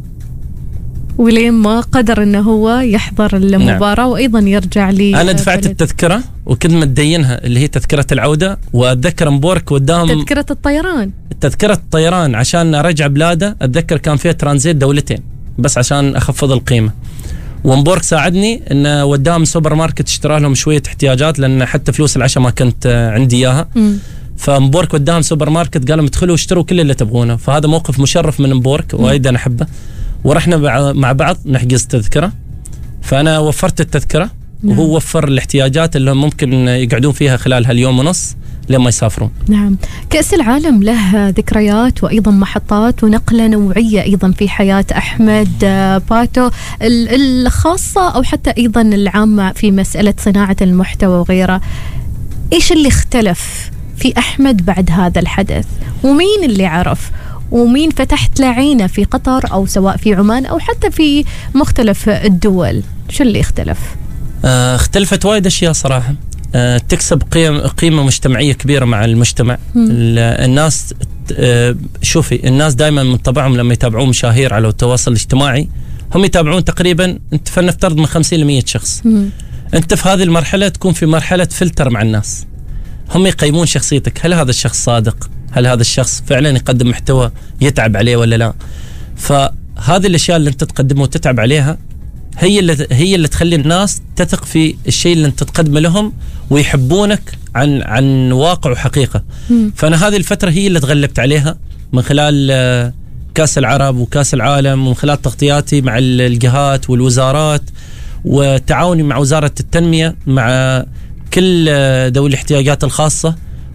ولين ما قدر انه هو يحضر المباراه. نعم. وايضا يرجع لي.
انا دفعت بلد. التذكره وكنت مدينها اللي هي تذكره العوده، واتذكر مبورك قدام
تذكره الطيران.
تذكره الطيران عشان ارجع بلاده. اتذكر كان فيها ترانزيت دولتين بس عشان اخفض القيمه. ومبورك ساعدني انه وداهم سوبر ماركت اشترى لهم شويه احتياجات لان حتى فلوس العشاء ما كنت عندي اياها. فمبورك وداهم سوبر ماركت قالوا ادخلوا اشتروا كل اللي تبغونه. فهذا موقف مشرف من مبورك وايد انا احبه. ورحنا مع بعض نحجز تذكره. فانا وفرت التذكره. نعم. وهو وفر الاحتياجات اللي ممكن يقعدون فيها خلال هاليوم ونص لما يسافرون.
نعم. كأس العالم له ذكريات وأيضا محطات ونقلة نوعية أيضا في حياة أحمد باتو الخاصة أو حتى أيضا العامة في مسألة صناعة المحتوى وغيره. إيش اللي اختلف في أحمد بعد هذا الحدث؟ ومين اللي عرف؟ ومين فتحت له عينه في قطر أو سواء في عمان أو حتى في مختلف الدول؟ شو اللي اختلف؟
آه اختلفت وايد أشياء صراحة. آه تكسب قيم قيمة مجتمعية كبيرة مع المجتمع. الناس آه شوفي الناس دائما من طبعهم لما يتابعون مشاهير على التواصل الاجتماعي هم يتابعون تقريبا انت فلنفترض من خمسين لمية شخص. مم. انت في هذه المرحلة تكون في مرحلة فلتر مع الناس. هم يقيمون شخصيتك، هل هذا الشخص صادق؟ هل هذا الشخص فعلا يقدم محتوى يتعب عليه ولا لا؟ فهذه الاشياء اللي انت تقدمه وتتعب عليها هي اللي هي اللي تخلي الناس تثق في الشيء اللي انت تقدمه لهم ويحبونك عن عن واقع وحقيقه. م. فانا هذه الفتره هي اللي تغلبت عليها من خلال كاس العرب وكاس العالم ومن خلال تغطياتي مع الجهات والوزارات وتعاوني مع وزاره التنميه مع كل ذوي الاحتياجات الخاصه.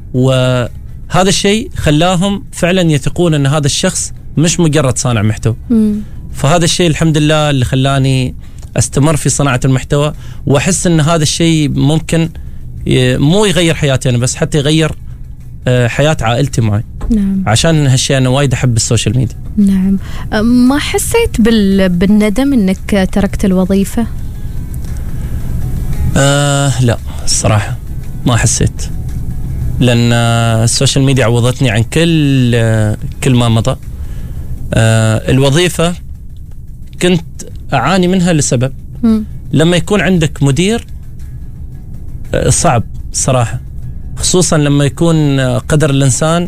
وهذا الشيء خلاهم فعلا يثقون ان هذا الشخص مش مجرد صانع محتوى. م. فهذا الشيء الحمد لله اللي خلاني استمر في صناعة المحتوى واحس ان هذا الشيء ممكن مو يغير حياتي انا بس حتى يغير حياة عائلتي معي. نعم. عشان هالشيء انا وايد احب السوشيال ميديا.
نعم. ما حسيت بال... بالندم انك تركت الوظيفة؟
آه لا الصراحة ما حسيت، لان السوشيال ميديا عوضتني عن كل كل ما مضى. آه الوظيفة كنت أعاني منها لسبب. م. لما يكون عندك مدير صعب صراحة، خصوصا لما يكون قدر الإنسان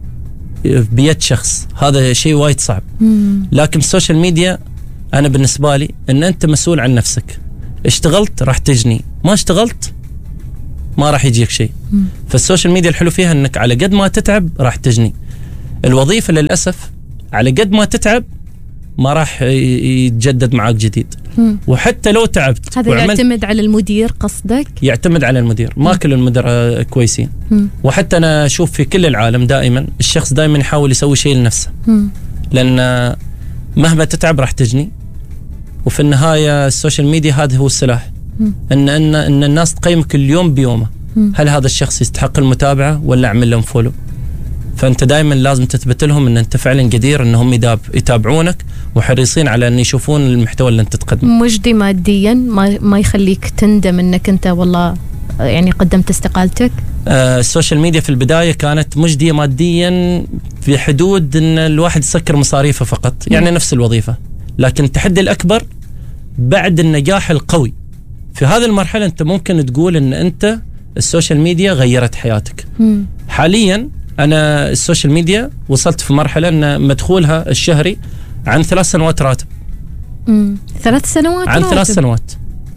بيد شخص، هذا شيء وايد صعب. م. لكن السوشيال ميديا أنا بالنسبة لي أن أنت مسؤول عن نفسك، اشتغلت راح تجني، ما اشتغلت ما راح يجيك شيء. م. فالسوشيال ميديا الحلو فيها أنك على قد ما تتعب راح تجني. الوظيفة للأسف على قد ما تتعب ما راح يتجدد معك جديد. مم. وحتى لو تعبت
هذا يعتمد على المدير قصدك؟
يعتمد على المدير، ما مم. كل المدراء كويسين. مم. وحتى أنا أشوف في كل العالم دائما الشخص دائما يحاول يسوي شيء لنفسه. مم. لأن مهما تتعب راح تجني. وفي النهاية السوشيال ميديا هذا هو السلاح. مم. إن, إن, إن الناس تقيمك اليوم بيومه. مم. هل هذا الشخص يستحق المتابعة ولا أعمل لهم فولو؟ فأنت دائما لازم تثبت لهم أن أنت فعلا قدير أنهم يتابعونك وحريصين على أن يشوفون المحتوى اللي أنت تقدمه.
مجدي ماديا ما ما يخليك تندم أنك أنت والله يعني قدمت استقالتك؟
آه السوشيال ميديا في البداية كانت مجدية ماديا في حدود أن الواحد يسكر مصاريفه فقط، يعني م. نفس الوظيفة. لكن التحدي الأكبر بعد النجاح القوي في هذه المرحلة أنت ممكن تقول أن أنت السوشيال ميديا غيرت حياتك. م. حاليا أنا السوشيال ميديا وصلت في مرحلة أن مدخولها الشهري عن ثلاث سنوات راتب.
امم ثلاث سنوات
عن
راتب.
ثلاث سنوات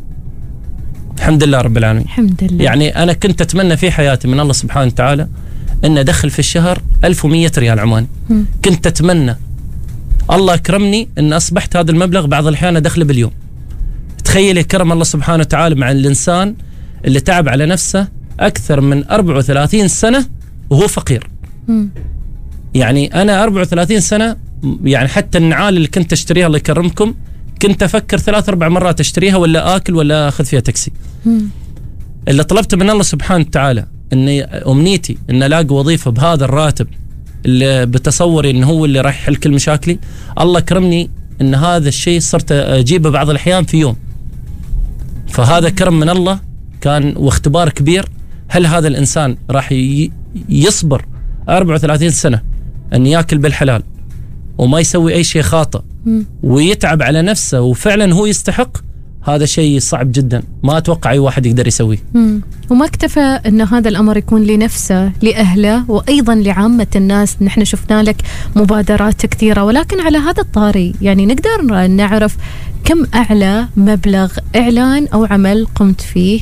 الحمد لله رب العالمين.
الحمد لله.
يعني أنا كنت أتمنى في حياتي من الله سبحانه وتعالى أن أدخل في الشهر ألف ومية ريال عماني. مم. كنت أتمنى الله أكرمني أن أصبحت هذا المبلغ بعض الأحيان أدخله باليوم. تخيلي كرم الله سبحانه وتعالى مع الإنسان اللي تعب على نفسه أكثر من أربعة وثلاثين سنة وهو فقير.
مم.
يعني أنا أربعة وثلاثين سنة، يعني حتى النعال اللي كنت أشتريها الله يكرمكم كنت أفكر ثلاث أربع مرات أشتريها ولا آكل ولا أخذ فيها تاكسي.
مم.
اللي طلبت من الله سبحانه وتعالى أني أمنيتي أن ألاقي وظيفة بهذا الراتب اللي بتصوري أنه هو اللي راح يحل كل مشاكلي. الله كرمني أن هذا الشيء صرت أجيبه بعض الأحيان في يوم. فهذا كرم من الله كان واختبار كبير. هل هذا الإنسان راح يصبر أربعة وثلاثين سنة أن يأكل بالحلال وما يسوي أي شيء خاطئ ويتعب على نفسه وفعلا هو يستحق؟ هذا شيء صعب جدا، ما أتوقع أي واحد يقدر يسويه.
مم. وما اكتفى أن هذا الأمر يكون لنفسه، لأهله، وأيضا لعامة الناس. نحن شفنا لك مبادرات كثيرة، ولكن على هذا الطاري يعني نقدر نعرف كم أعلى مبلغ إعلان أو عمل قمت فيه؟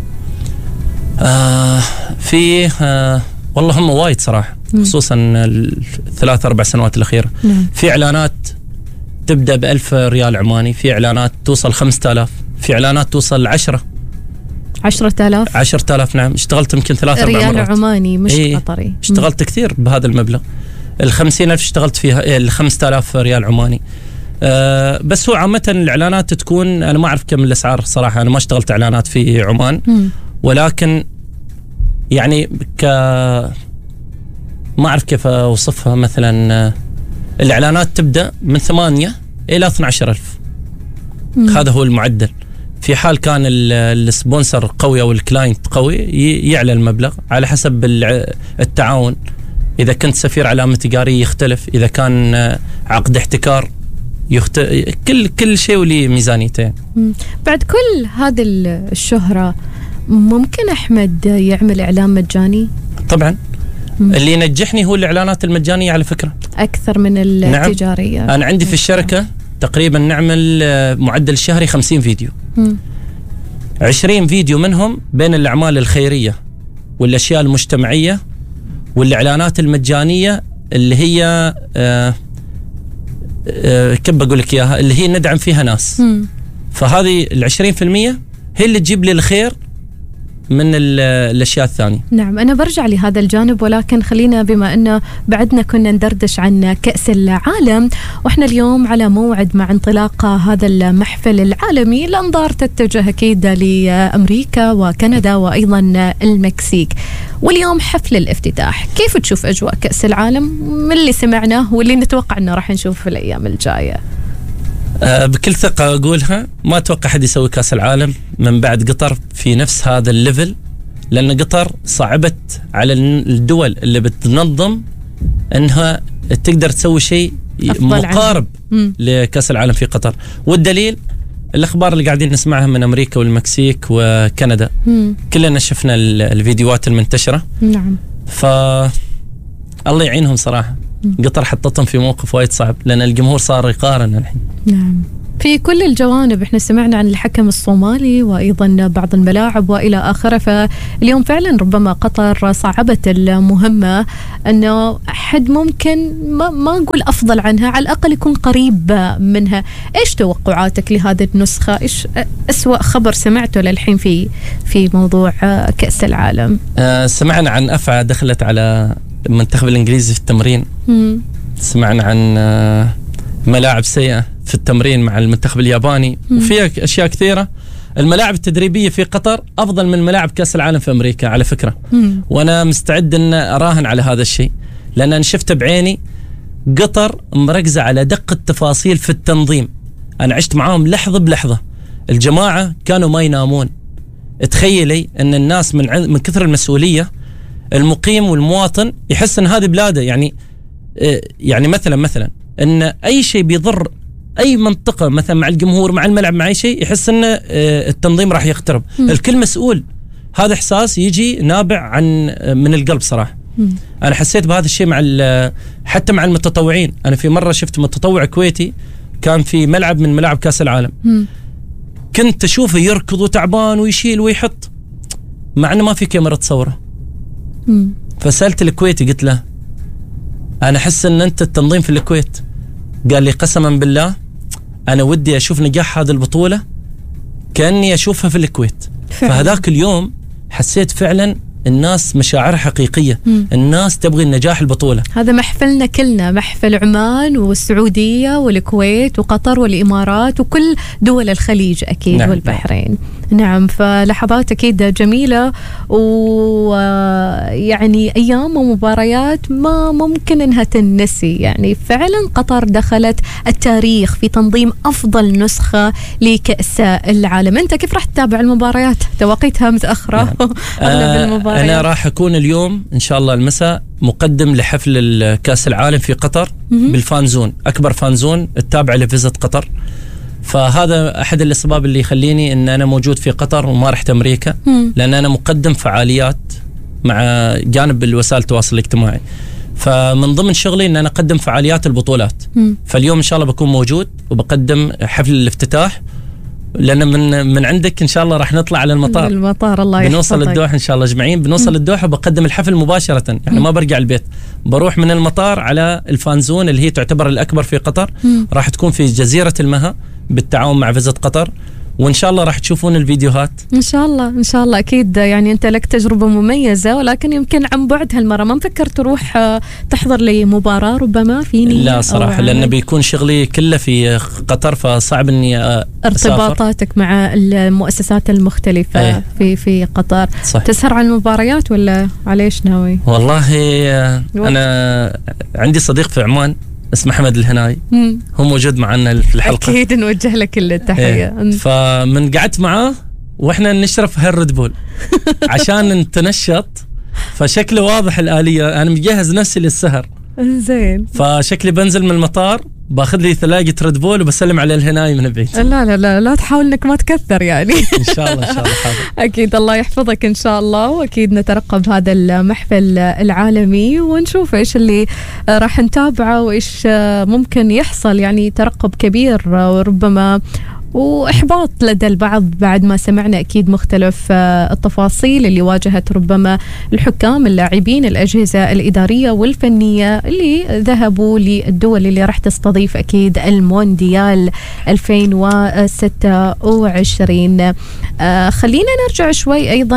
آه في آه والله هم وايد صراحة، خصوصا الثلاث أربع سنوات الأخيرة.
مم.
في إعلانات تبدأ بألف ريال عماني، في إعلانات توصل خمسة آلاف، في إعلانات توصل عشرة
عشرة آلاف
عشرة آلاف نعم. اشتغلت يمكن ثلاث أربع مرات
ريال عماني مش
إيه
قطري.
اشتغلت كثير بهذا المبلغ. الخمسين ألف اشتغلت فيها، الخمسة آلاف ريال عماني. أه بس هو عامة الإعلانات تكون، أنا ما أعرف كم الأسعار صراحة، أنا ما اشتغلت إعلانات في عمان.
م. ولكن
يعني ك ما أعرف كيف أوصفها. مثلا الإعلانات تبدأ من ثمانية إلى اثني عشر ألف. هذا هو المعدل. في حال كان السبونسر قوي أو الكلاينت قوي يعلى المبلغ على حسب التعاون. إذا كنت سفير علامة تجارية يختلف، إذا كان عقد احتكار يخت... كل كل شيء وليه ميزانيته.
بعد كل هذه الشهرة ممكن أحمد يعمل إعلان مجاني؟
طبعا. مم. اللي ينجحني هو الإعلانات المجانية على فكرة
أكثر من التجارية.
نعم. أنا عندي في الشركة تقريبا نعمل معدل شهري خمسين فيديو. مم. عشرين فيديو منهم بين الأعمال الخيرية والأشياء المجتمعية والإعلانات المجانية اللي هي آه آه كيف بقول لك إياها، اللي هي ندعم فيها ناس. مم. فهذه العشرين في المية هي اللي تجيب لي الخير من الأشياء الثانية.
نعم، أنا برجع لهذا الجانب، ولكن خلينا بما أنه بعدنا كنا ندردش عن كأس العالم، وإحنا اليوم على موعد مع انطلاق هذا المحفل العالمي. الأنظار تتجه أكيد لأمريكا وكندا وأيضا المكسيك، واليوم حفل الافتتاح. كيف تشوف أجواء كأس العالم من اللي سمعناه واللي نتوقع أنه راح نشوف في الأيام الجاية؟
أه بكل ثقة أقولها، ما أتوقع حد يسوي كأس العالم من بعد قطر في نفس هذا الليفل، لأن قطر صعبت على الدول اللي بتنظم أنها تقدر تسوي شيء مقارب لكأس العالم في قطر. والدليل الأخبار اللي قاعدين نسمعها من أمريكا والمكسيك وكندا. مم. كلنا شفنا الفيديوهات المنتشرة.
نعم.
ف الله يعينهم صراحة. قطر حطتهم في موقف وايد صعب، لأن الجمهور صار يقارن الحين.
نعم، في كل الجوانب. احنا سمعنا عن الحكم الصومالي وأيضا بعض الملاعب وإلى آخره. فاليوم فعلا ربما قطر صعبت المهمة، أنه حد ممكن ما, ما نقول أفضل عنها، على الأقل يكون قريب منها. إيش توقعاتك لهذه النسخة؟ إيش أسوأ خبر سمعته للحين في في موضوع كأس العالم؟
أه سمعنا عن أفعى دخلت على المنتخب الإنجليزي في التمرين. مم. سمعنا عن ملاعب سيئة في التمرين مع المنتخب الياباني. مم. وفيها أشياء كثيرة. الملاعب التدريبية في قطر أفضل من ملاعب كأس العالم في أمريكا على فكرة. مم. وأنا مستعد أن أراهن على هذا الشيء، لأن أنا شفت بعيني قطر مركزة على دق التفاصيل في التنظيم. أنا عشت معاهم لحظة بلحظة. الجماعة كانوا ما ينامون. تخيلي أن الناس من من كثر المسؤولية، المقيم والمواطن يحس ان هذه بلاده. يعني يعني مثلا مثلا ان اي شيء بيضر اي منطقه مثلا مع الجمهور مع الملعب مع اي شيء، يحس ان التنظيم راح يخترب. م. الكل مسؤول. هذا احساس يجي نابع عن من القلب صراحه. م. انا حسيت بهذا الشيء مع حتى مع المتطوعين. انا في مره شفت متطوع كويتي كان في ملعب من ملاعب كاس العالم. م. كنت اشوفه يركض وتعبان ويشيل ويحط، مع انه ما في كاميرا تصوره. مم. فسألت الكويتي قلت له أنا أحس أن أنت التنظيم في الكويت. قال لي قسما بالله أنا ودي أشوف نجاح هذه البطولة كأني أشوفها في الكويت. فهذاك اليوم حسيت فعلا الناس مشاعر حقيقية. م. الناس تبغي النجاح البطولة.
هذا محفلنا كلنا، محفل عمان والسعودية والكويت وقطر والإمارات وكل دول الخليج أكيد. نعم. والبحرين. نعم. فلحظات أكيد جميلة، ويعني أيام ومباريات ما ممكن إنها تنسي. يعني فعلا قطر دخلت التاريخ في تنظيم أفضل نسخة لكأس العالم. أنت كيف راح تتابع المباريات؟ توقيتها متأخرة. نعم.
آه أنا راح أكون اليوم إن شاء الله المساء مقدم لحفل كأس العالم في قطر بالفانزون، أكبر فانزون التابع لفيزة قطر. فهذا أحد الأسباب اللي يخليني أن أنا موجود في قطر وما رحت أمريكا، لأن أنا مقدم فعاليات مع جانب الوسائل التواصل الاجتماعي. فمن ضمن شغلي أن أنا أقدم فعاليات البطولات. فاليوم إن شاء الله بكون موجود وبقدم حفل الافتتاح، لأن من من عندك إن شاء الله راح نطلع على المطار.
المطار الله يحفظك.
بنوصل الدوحة إن شاء الله أجمعين، بنوصل الدوحة وبقدم الحفل مباشرة، يعني ما برجع البيت، بروح من المطار على الفانزون اللي هي تعتبر الأكبر في قطر. م. راح تكون في جزيرة المها بالتعاون مع فيزة قطر، وإن شاء الله راح تشوفون الفيديوهات
إن شاء الله. إن شاء الله أكيد. يعني أنت لك تجربة مميزة، ولكن يمكن عن بعد هالمرة ما مفكر تروح تحضر لي مباراة ربما فيني؟
لا صراحة، لأن بيكون شغلي كله في قطر، فصعب إني
ارتباطاتك أسافر مع المؤسسات المختلفة. أيه. في في قطر. صح. تسهر على المباريات ولا عليش ناوي؟
والله أنا عندي صديق في عمان اسمه أحمد الهناي، مم. هو موجود معنا في الحلقة.
أكيد نوجه لك كل التحية.
إيه. فمن قعدت معاه وإحنا نشرف هالريد بول عشان نتنشط، فشكله واضح الآلية. أنا مجهز نفسي للسهر.
زين.
فشكلي بنزل من المطار باخذ لي ثلاجة ريد بول وبسلم على الهناي من بعيد.
لا لا لا لا تحاول انك ما تكثر يعني.
ان شاء الله ان شاء الله حاضر.
اكيد الله يحفظك ان شاء الله، واكيد نترقب هذا المحفل العالمي ونشوف ايش اللي راح نتابعه وايش ممكن يحصل. يعني ترقب كبير وربما وإحباط لدى البعض بعد ما سمعنا أكيد مختلف التفاصيل اللي واجهت ربما الحكام، اللاعبين، الأجهزة الإدارية والفنية اللي ذهبوا للدول اللي راح تستضيف أكيد المونديال ألفين وستة وعشرين. آه خلينا نرجع شوي أيضا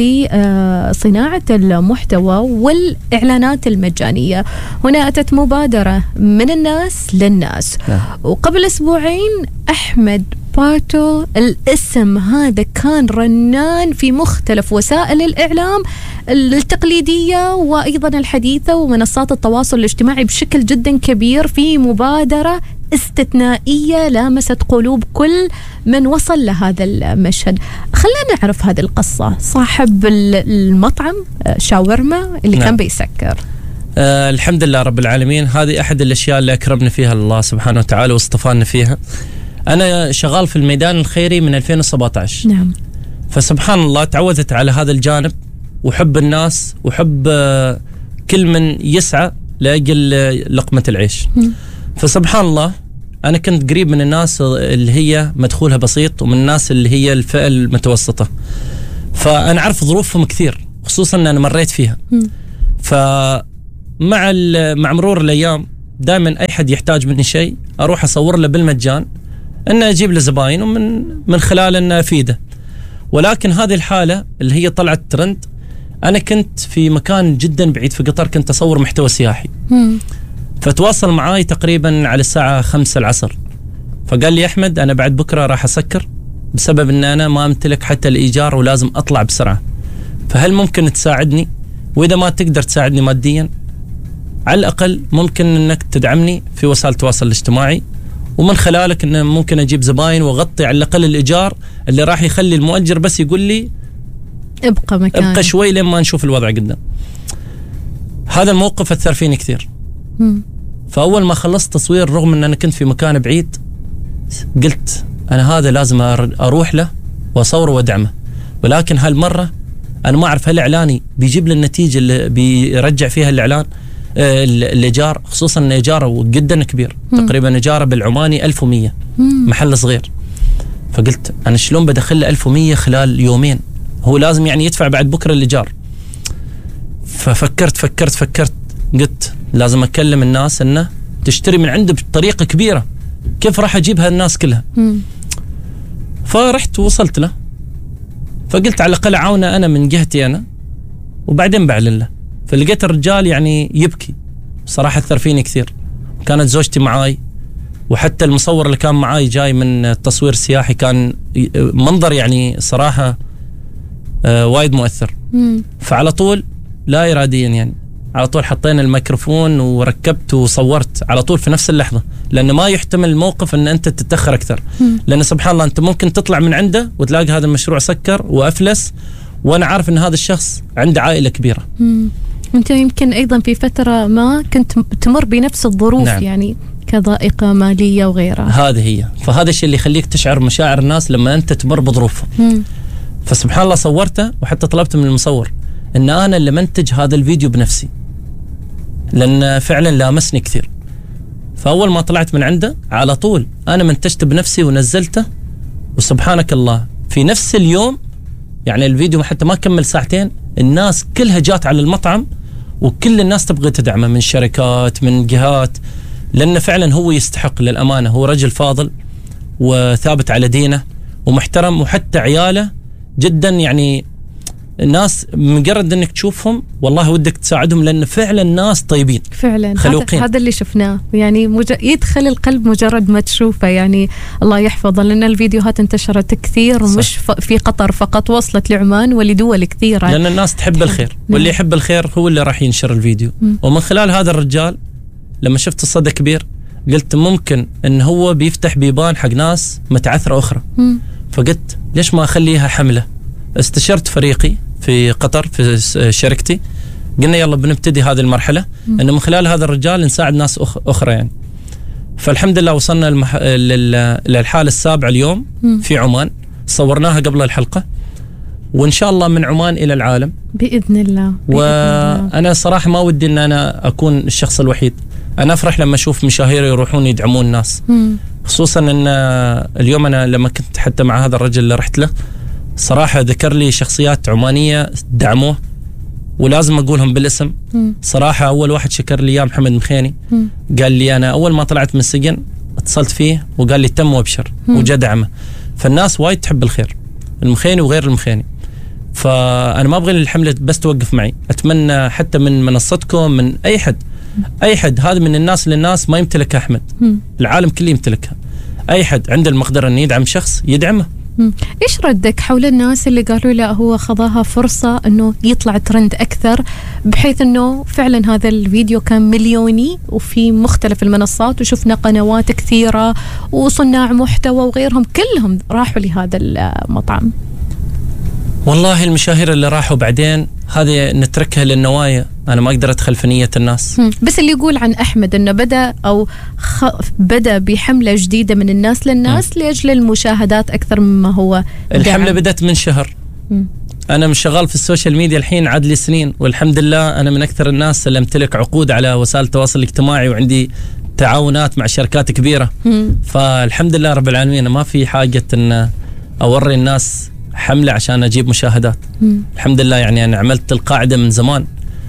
لصناعة المحتوى والإعلانات المجانية. هنا أتت مبادرة من الناس للناس، وقبل أسبوعين أحمد باتو، الاسم هذا كان رنان في مختلف وسائل الإعلام التقليدية وأيضا الحديثة ومنصات التواصل الاجتماعي بشكل جدا كبير، في مبادرة استثنائية لامست قلوب كل من وصل لهذا المشهد. خلينا نعرف هذه القصة. صاحب المطعم شاورما اللي نعم. كان بيسكر.
آه الحمد لله رب العالمين. هذه أحد الأشياء اللي أكرمنا فيها الله سبحانه وتعالى واصطفانا فيها. أنا شغال في الميدان الخيري من ألفين وسبعة عشر. نعم. فسبحان الله تعودت على هذا الجانب وحب الناس وحب كل من يسعى لأجل لقمة العيش. م. فسبحان الله أنا كنت قريب من الناس اللي هي مدخولها بسيط ومن الناس اللي هي الفئة المتوسطة، فأنا أعرف ظروفهم كثير، خصوصا أن أنا مريت فيها. م. فمع مع مرور الأيام دائما أي حد يحتاج مني شيء أروح أصور له بالمجان، أن أجيب له زباين ومن من خلال أن أفيده. ولكن هذه الحالة اللي هي طلعت ترند، أنا كنت في مكان جدا بعيد في قطر، كنت أصور محتوى سياحي. مم. فتواصل معاي تقريبا على الساعة خمسة العصر، فقال لي أحمد أنا بعد بكرة راح أسكر بسبب أن أنا ما أمتلك حتى الإيجار ولازم أطلع بسرعة، فهل ممكن تساعدني؟ وإذا ما تقدر تساعدني ماديا على الأقل ممكن أنك تدعمني في وسائل التواصل الاجتماعي، ومن خلالك أن ممكن أجيب زباين وغطي على الأقل الإيجار اللي راح يخلي المؤجر بس يقول لي
ابقى مكان،
ابقى شوي لما نشوف الوضع قدام. هذا الموقف أثر فيني كثير. م. فأول ما خلصت تصوير رغم أن أنا كنت في مكان بعيد قلت أنا هذا لازم أروح له وأصوره وأدعمه، ولكن هالمرة أنا ما أعرف هل إعلاني بيجيب لي النتيجة اللي بيرجع فيها الإعلان الإيجار، خصوصا أن إيجاره جدا كبير. مم. تقريبا إيجاره بالعماني ألف ومية. مم. محل صغير. فقلت أنا شلون بدخل ألف ومية خلال يومين؟ هو لازم يعني يدفع بعد بكرة الإيجار. ففكرت فكرت فكرت قلت لازم أكلم الناس أنه تشتري من عنده بطريقة كبيرة، كيف راح أجيبها الناس كلها؟ مم. فرحت وصلت له، فقلت على الأقل عاونه أنا من جهتي أنا وبعدين بعلن له. فلقيت الرجال يعني يبكي صراحة، أثر فيني كثير. كانت زوجتي معاي، وحتى المصور اللي كان معاي جاي من تصوير سياحي، كان منظر يعني صراحة آه وايد مؤثر. مم. فعلى طول لا إراديا يعني على طول حطينا الميكروفون وركبت وصورت على طول في نفس اللحظة، لأنه ما يحتمل الموقف أن أنت تتأخر أكثر. مم. لأن سبحان الله أنت ممكن تطلع من عنده وتلاقي هذا المشروع سكر وأفلس، وأنا عارف أن هذا الشخص عنده عائلة كبيرة.
مم. أنت يمكن أيضا في فترة ما كنت تمر بنفس الظروف. نعم. يعني كضائقة مالية وغيرها.
هذه هي، فهذا الشيء اللي يخليك تشعر مشاعر الناس لما أنت تمر بظروفهم. مم. فسبحان الله صورته، وحتى طلبت من المصور أن أنا اللي منتج هذا الفيديو بنفسي، لأن فعلا لامسني كثير. فأول ما طلعت من عنده على طول أنا منتجته بنفسي ونزلته، وسبحانك الله في نفس اليوم يعني الفيديو حتى ما كمل ساعتين الناس كلها جات على المطعم، وكل الناس تبغى تدعمه من شركات من جهات، لأنه فعلا هو يستحق للأمانة. هو رجل فاضل وثابت على دينه ومحترم، وحتى عياله جدا يعني الناس مجرد انك تشوفهم والله ودك تساعدهم، لان فعلا ناس طيبين
فعلا. خلوقين. هذا اللي شفناه يعني مج... يدخل القلب مجرد ما تشوفه. يعني الله يحفظه، لان الفيديوهات انتشرت كثير، ومش ف... في قطر فقط، وصلت لعمان ولدول كثيره،
لان الناس تحب الخير. نعم. واللي يحب الخير هو اللي راح ينشر الفيديو. م. ومن خلال هذا الرجال لما شفت الصدى كبير قلت ممكن ان هو بيفتح بيبان حق ناس متعثره اخرى. م. فقلت ليش ما اخليها حمله. استشرت فريقي في قطر في شركتي، قلنا يلا بنبتدي هذه المرحلة أنه من خلال هذا الرجال نساعد ناس أخرى يعني. فالحمد لله وصلنا المح... لل... للحالة السابعة اليوم في عمان، صورناها قبل الحلقة، وإن شاء الله من عمان إلى العالم
بإذن الله.
وأنا صراحة ما ودي أن أنا أكون الشخص الوحيد. أنا أفرح لما أشوف مشاهير يروحون يدعمون الناس، خصوصا أن اليوم أنا لما كنت حتى مع هذا الرجل اللي رحت له صراحة ذكر لي شخصيات عمانية دعموه، ولازم أقولهم بالاسم. م. صراحة أول واحد شكر لي يا محمد مخيني. م. قال لي أنا أول ما طلعت من السجن اتصلت فيه وقال لي تم وابشر وجا دعمه. فالناس وايد تحب الخير، المخيني وغير المخيني. فأنا ما أبغى الحملة بس توقف معي، أتمنى حتى من منصتكم من أي حد أي حد هذا من الناس للناس ما يمتلك أحمد. م. العالم كله يمتلكها. أي حد عنده المقدرة أن يدعم شخص يدعمه.
إيش ردك حول الناس اللي قالوا لا هو خذاها فرصة أنه يطلع ترند أكثر، بحيث أنه فعلا هذا الفيديو كان مليوني وفي مختلف المنصات، وشفنا قنوات كثيرة وصناع محتوى وغيرهم كلهم راحوا لهذا المطعم؟
والله المشاهير اللي راحوا بعدين هذه نتركها للنوايا، أنا ما أقدر أدخل في نية الناس.
بس اللي يقول عن أحمد أنه بدأ أو خ... بدأ بحملة جديدة من الناس للناس م. لأجل المشاهدات أكثر مما هو
الحملة دعم. بدأت من شهر. م. أنا مش شغال في السوشيال ميديا الحين عاد لي سنين، والحمد لله أنا من أكثر الناس اللي امتلك عقود على وسائل التواصل الاجتماعي، وعندي تعاونات مع شركات كبيرة. م. فالحمد لله رب العالمين ما في حاجة أن أوري الناس حملة عشان أجيب مشاهدات. مم. الحمد لله يعني أنا عملت القاعدة من زمان،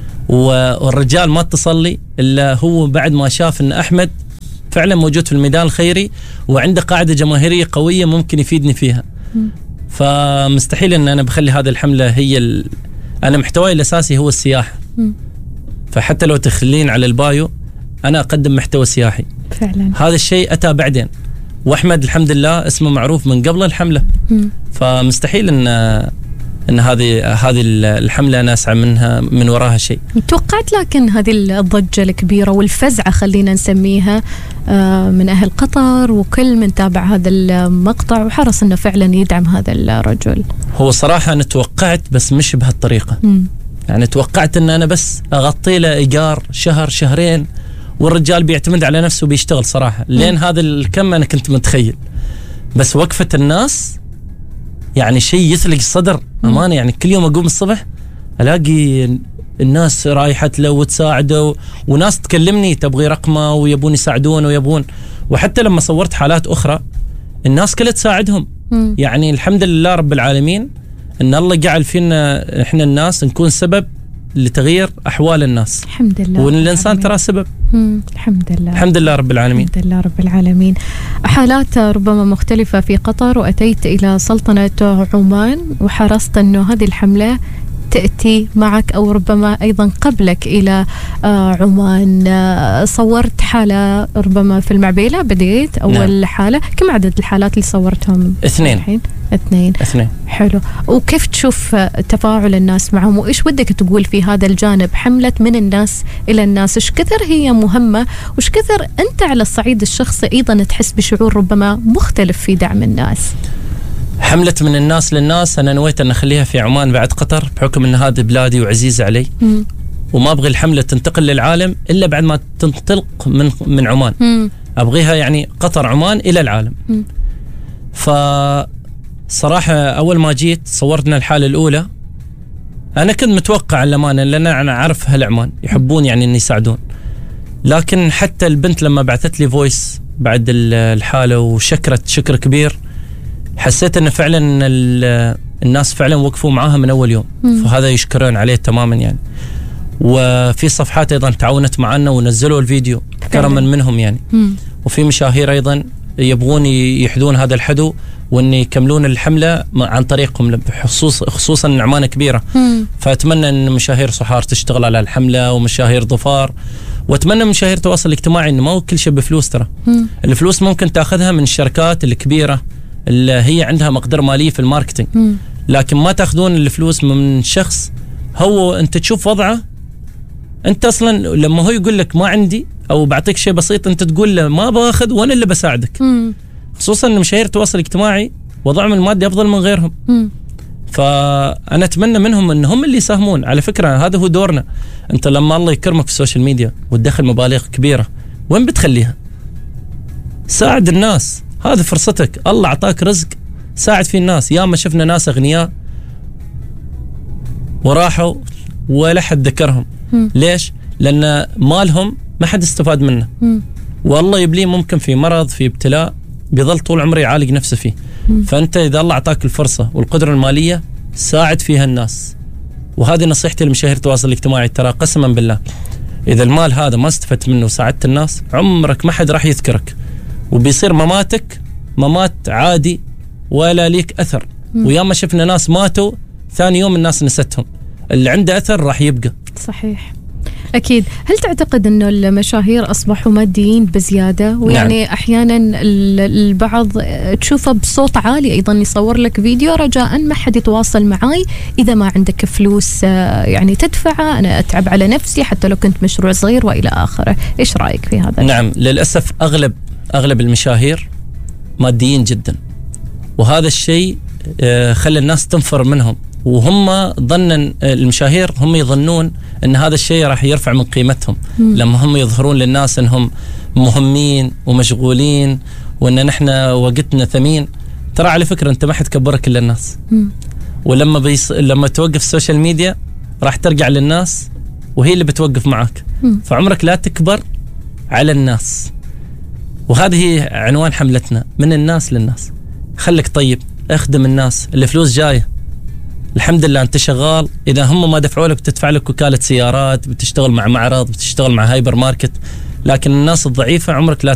والرجال ما اتصل لي إلا هو بعد ما شاف أن أحمد فعلا موجود في الميدان الخيري وعنده قاعدة جماهيرية قوية ممكن يفيدني فيها. مم. فمستحيل أن أنا بخلي هذه الحملة هي ال... أنا محتواي الأساسي هو السياحة. مم. فحتى لو تخلين على البايو أنا أقدم محتوى سياحي
فعلا.
هذا الشيء أتى بعدين، وأحمد الحمد لله اسمه معروف من قبل الحملة. م. فمستحيل أن أن هذه هذه الحملة أنا أسعى منها من وراها شيء.
توقعت لكن هذه الضجة الكبيرة والفزعة خلينا نسميها من أهل قطر وكل من تابع هذا المقطع وحرص أنه فعلا يدعم هذا الرجل؟
هو صراحة أنا توقعت بس مش بهالطريقة. م. يعني توقعت أن أنا بس أغطي له إيجار شهر شهرين والرجال بيعتمد على نفسه وبيشتغل صراحة لين هذا الكم أنا كنت متخيل. بس وقفة الناس يعني شيء يثلج الصدر أمانة. يعني كل يوم أقوم الصبح ألاقي الناس رايحة له وتساعده، وناس تكلمني تبغي رقمه ويبون يساعدون ويبون. وحتى لما صورت حالات أخرى الناس كلها تساعدهم. م. يعني الحمد لله رب العالمين أن الله جعل فينا إحنا الناس نكون سبب لتغيير أحوال الناس.
الحمد لله.
وإن الإنسان ترى سبب.
مم. الحمد لله.
الحمد لله رب العالمين.
الحمد لله رب العالمين. حالات ربما مختلفة في قطر، وأتيت إلى سلطنة عمان وحرصت أنه هذه الحملة تأتي معك أو ربما أيضا قبلك إلى عمان. صورت حالة ربما في المعبيلة بديت أول نعم. حالة. كم عدد الحالات اللي صورتهم؟
اثنين الحين؟
اثنين
اثنين.
حلو. وكيف تشوف تفاعل الناس معهم، وإيش ودك تقول في هذا الجانب؟ حملة من الناس إلى الناس إيش كثر هي مهمة، وإيش كثر أنت على الصعيد الشخصي أيضا تحس بشعور ربما مختلف في دعم الناس؟
حملة من الناس للناس أنا نويت أن أخليها في عمان بعد قطر، بحكم أن هذه بلادي وعزيزة علي. م. وما أبغي الحملة تنتقل للعالم إلا بعد ما تنطلق من من عمان. م. أبغيها يعني قطر عمان إلى العالم. م. فصراحة أول ما جيت صورتنا الحالة الأولى، أنا كنت متوقع الأمانة، لأن أنا أعرف هل عمان يحبون يعني أن يساعدون. لكن حتى البنت لما بعثت لي فويس بعد الحالة وشكرت شكر كبير، حسيت أن فعلا الناس فعلا وقفوا معاها من أول يوم. م. فهذا يشكرون عليه تماما يعني. وفي صفحات أيضا تعاونت معنا ونزلوا الفيديو كرما منهم يعني. م. وفي مشاهير أيضا يبغون يحدون هذا الحدو وأن يكملون الحملة عن طريقهم، خصوص خصوصا عمان كبيرة. م. فأتمنى أن مشاهير صحار تشتغل على الحملة، ومشاهير ظفار، وأتمنى مشاهير التواصل الاجتماعي، إنه ما هو كل شيء بفلوس. ترى الفلوس ممكن تأخذها من الشركات الكبيرة اللي هي عندها مقدرة مالية في الماركتينج، م. لكن ما تأخذون الفلوس من شخص هو أنت تشوف وضعه. أنت أصلا لما هو يقول لك ما عندي أو بعطيك شيء بسيط، أنت تقول له ما باخذ وأنا اللي بساعدك. م. خصوصا أن مشاهير التواصل الاجتماعي وضعهم المادي أفضل من غيرهم. م. فأنا أتمنى منهم أن هم اللي يساهمون. على فكرة هذا هو دورنا. أنت لما الله يكرمك في السوشيال ميديا وتدخل مبالغ كبيرة، وين بتخليها؟ ساعد الناس، هذه فرصتك. الله أعطاك رزق، ساعد في الناس. ياما شفنا ناس أغنياء وراحوا ولا حد ذكرهم. م. ليش؟ لأن مالهم ما حد استفاد منه. م. والله يبليه ممكن في مرض، في ابتلاء، بيظل طول عمره يعالج نفسه فيه. م. فأنت إذا الله أعطاك الفرصة والقدرة المالية، ساعد فيها الناس. وهذه نصيحتي لمشاهير التواصل الاجتماعي. ترى قسما بالله إذا المال هذا ما استفدت منه وساعدت الناس، عمرك ما حد راح يذكرك، وبيصير مماتك ممات عادي ولا ليك أثر. م. وياما شفنا ناس ماتوا ثاني يوم الناس نستهم. اللي عنده أثر راح يبقى.
صحيح، أكيد. هل تعتقد أنه المشاهير أصبحوا ماديين بزيادة؟ ويعني نعم. أحيانا البعض تشوفه بصوت عالي أيضا يصور لك فيديو رجاء ما حد يتواصل معاي إذا ما عندك فلوس يعني تدفعه، أنا أتعب على نفسي حتى لو كنت مشروع صغير وإلى آخره. إيش رأيك في هذا؟
نعم، للأسف أغلب أغلب المشاهير ماديين جدا، وهذا الشيء خلى الناس تنفر منهم. وهم ظنا المشاهير هم يظنون أن هذا الشيء راح يرفع من قيمتهم. م. لما هم يظهرون للناس أنهم مهمين ومشغولين وأن نحن وقتنا ثمين. ترى على فكرة أنت ما حد كبرك إلا الناس. م. ولما بيص... لما توقف السوشيال ميديا راح ترجع للناس وهي اللي بتوقف معك. م. فعمرك لا تكبر على الناس. وهذه عنوان حملتنا، من الناس للناس. خليك طيب، اخدم الناس. الفلوس جاية الحمد لله، انت شغال. اذا هم ما دفعوا لك بتدفع لك وكالة سيارات، بتشتغل مع معرض، بتشتغل مع هايبر ماركت. لكن الناس الضعيفة عمرك لا